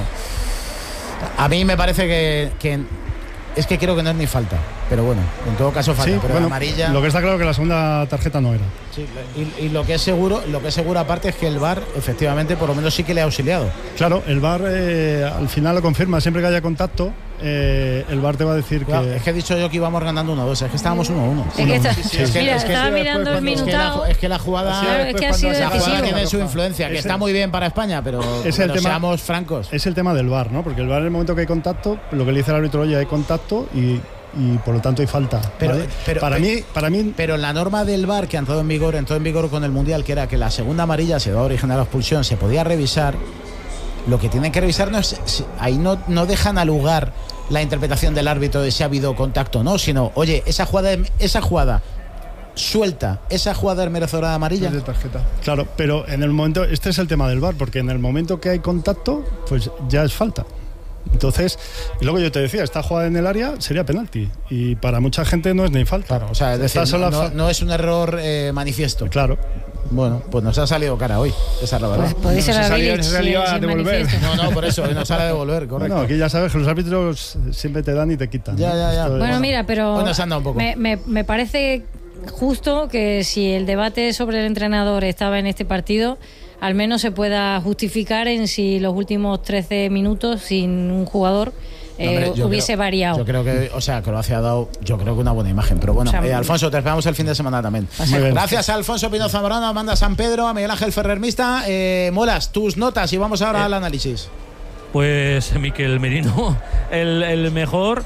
a mí me parece que, que es que creo que no es ni falta, pero bueno, en todo caso falta. Sí, pero bueno, amarilla. Lo que está claro es que la segunda tarjeta no era. Sí, y, y lo que es seguro, lo que es seguro aparte es que el V A R efectivamente por lo menos sí que le ha auxiliado. Claro, el V A R eh, al final lo confirma, siempre que haya contacto. Eh, el V A R te va a decir claro, que... Es que he dicho yo que íbamos ganando uno dos, es que estábamos uno uno. Es que, está, sí, sí, es que, mira, es que estaba mirando el minutado. Es que la jugada, claro, es que ha sido la decisivo. jugada tiene su influencia, que es está el, muy bien para España, pero, es pero el tema, seamos francos. Es el tema del V A R, ¿no? Porque el V A R en el momento que hay contacto, lo que le dice el árbitro, oye, hay contacto y... y por lo tanto hay falta. Pero, ¿vale? pero, para pero, mí, para mí. Pero la norma del V A R que ha entrado en vigor, entró en vigor con el Mundial, que era que la segunda amarilla se va a originar la expulsión, se podía revisar. Lo que tienen que revisar no es, ahí no, no dejan a lugar la interpretación del árbitro de si ha habido contacto o no, sino, oye, esa jugada, esa jugada suelta, esa jugada es merecedora de amarilla. De tarjeta. Claro, pero en el momento, este es el tema del V A R, porque en el momento que hay contacto, pues ya es falta. Entonces, y luego yo te decía, esta jugada en el área sería penalti y para mucha gente no es ni falta. Claro, o sea, es decir, no, no, no es un error eh, manifiesto. Claro. Bueno, pues nos ha salido cara hoy, esa es la verdad. Pues podéis ser no, se salió a devolver. No, no, por eso, nos sale a devolver, correcto. No, aquí ya sabes que los árbitros siempre te dan y te quitan. Ya, ya, ya. Bueno, es... mira, pero hoy nos anda un poco. Me, me, me parece justo que si el debate sobre el entrenador estaba en este partido, al menos se pueda justificar en si los últimos trece minutos sin un jugador eh, no, hombre, hubiese creo, variado. Yo creo que, o sea, Croacia ha dado, yo creo que una buena imagen. Pero bueno, o sea, eh, Alfonso, te esperamos el fin de semana también. Gracias a Alfonso Pino Zamorano, a Amanda San Pedro, a Miguel Ángel Ferrer Mista. Eh, Molas, tus notas y vamos ahora eh, al análisis. Pues Mikel Merino, el, el mejor.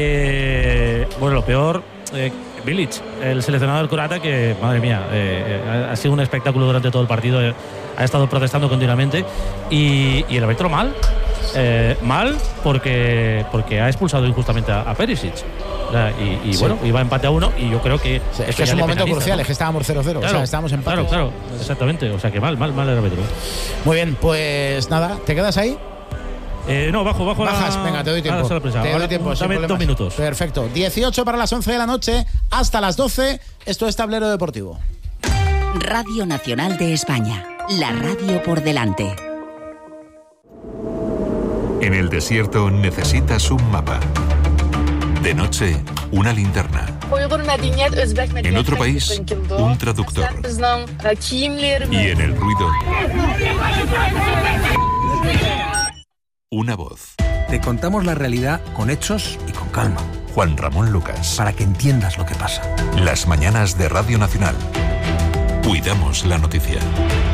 Eh, bueno, lo peor. Eh, Bilic, el seleccionador croata, que, madre mía, eh, ha sido un espectáculo durante todo el partido. Eh, ha estado protestando continuamente. Y, y el árbitro mal. Eh, mal porque porque ha expulsado injustamente a, a Perisic. O sea, y, y sí. bueno, iba empate a uno y yo creo que... Sí, es que es un momento penaliza, crucial, ¿no? Es que estábamos cero cero, claro, o sea, estábamos en empate. Claro, claro, exactamente. O sea, que mal, mal, mal el árbitro. Muy bien, pues nada, ¿te quedas ahí? Eh, no, bajo, bajo. Bajas, a, venga, te doy tiempo. Te doy Ahora, tiempo. Dame dos minutos. Perfecto. dieciocho para las once de la noche, hasta las doce. Esto es Tablero Deportivo. Radio Nacional de España. La radio por delante. En el desierto necesitas un mapa. De noche, una linterna. En otro país, un traductor. Y en el ruido, una voz. Te contamos la realidad con hechos y con calma. Juan Ramón Lucas. Para que entiendas lo que pasa. Las mañanas de Radio Nacional. Cuidamos la noticia.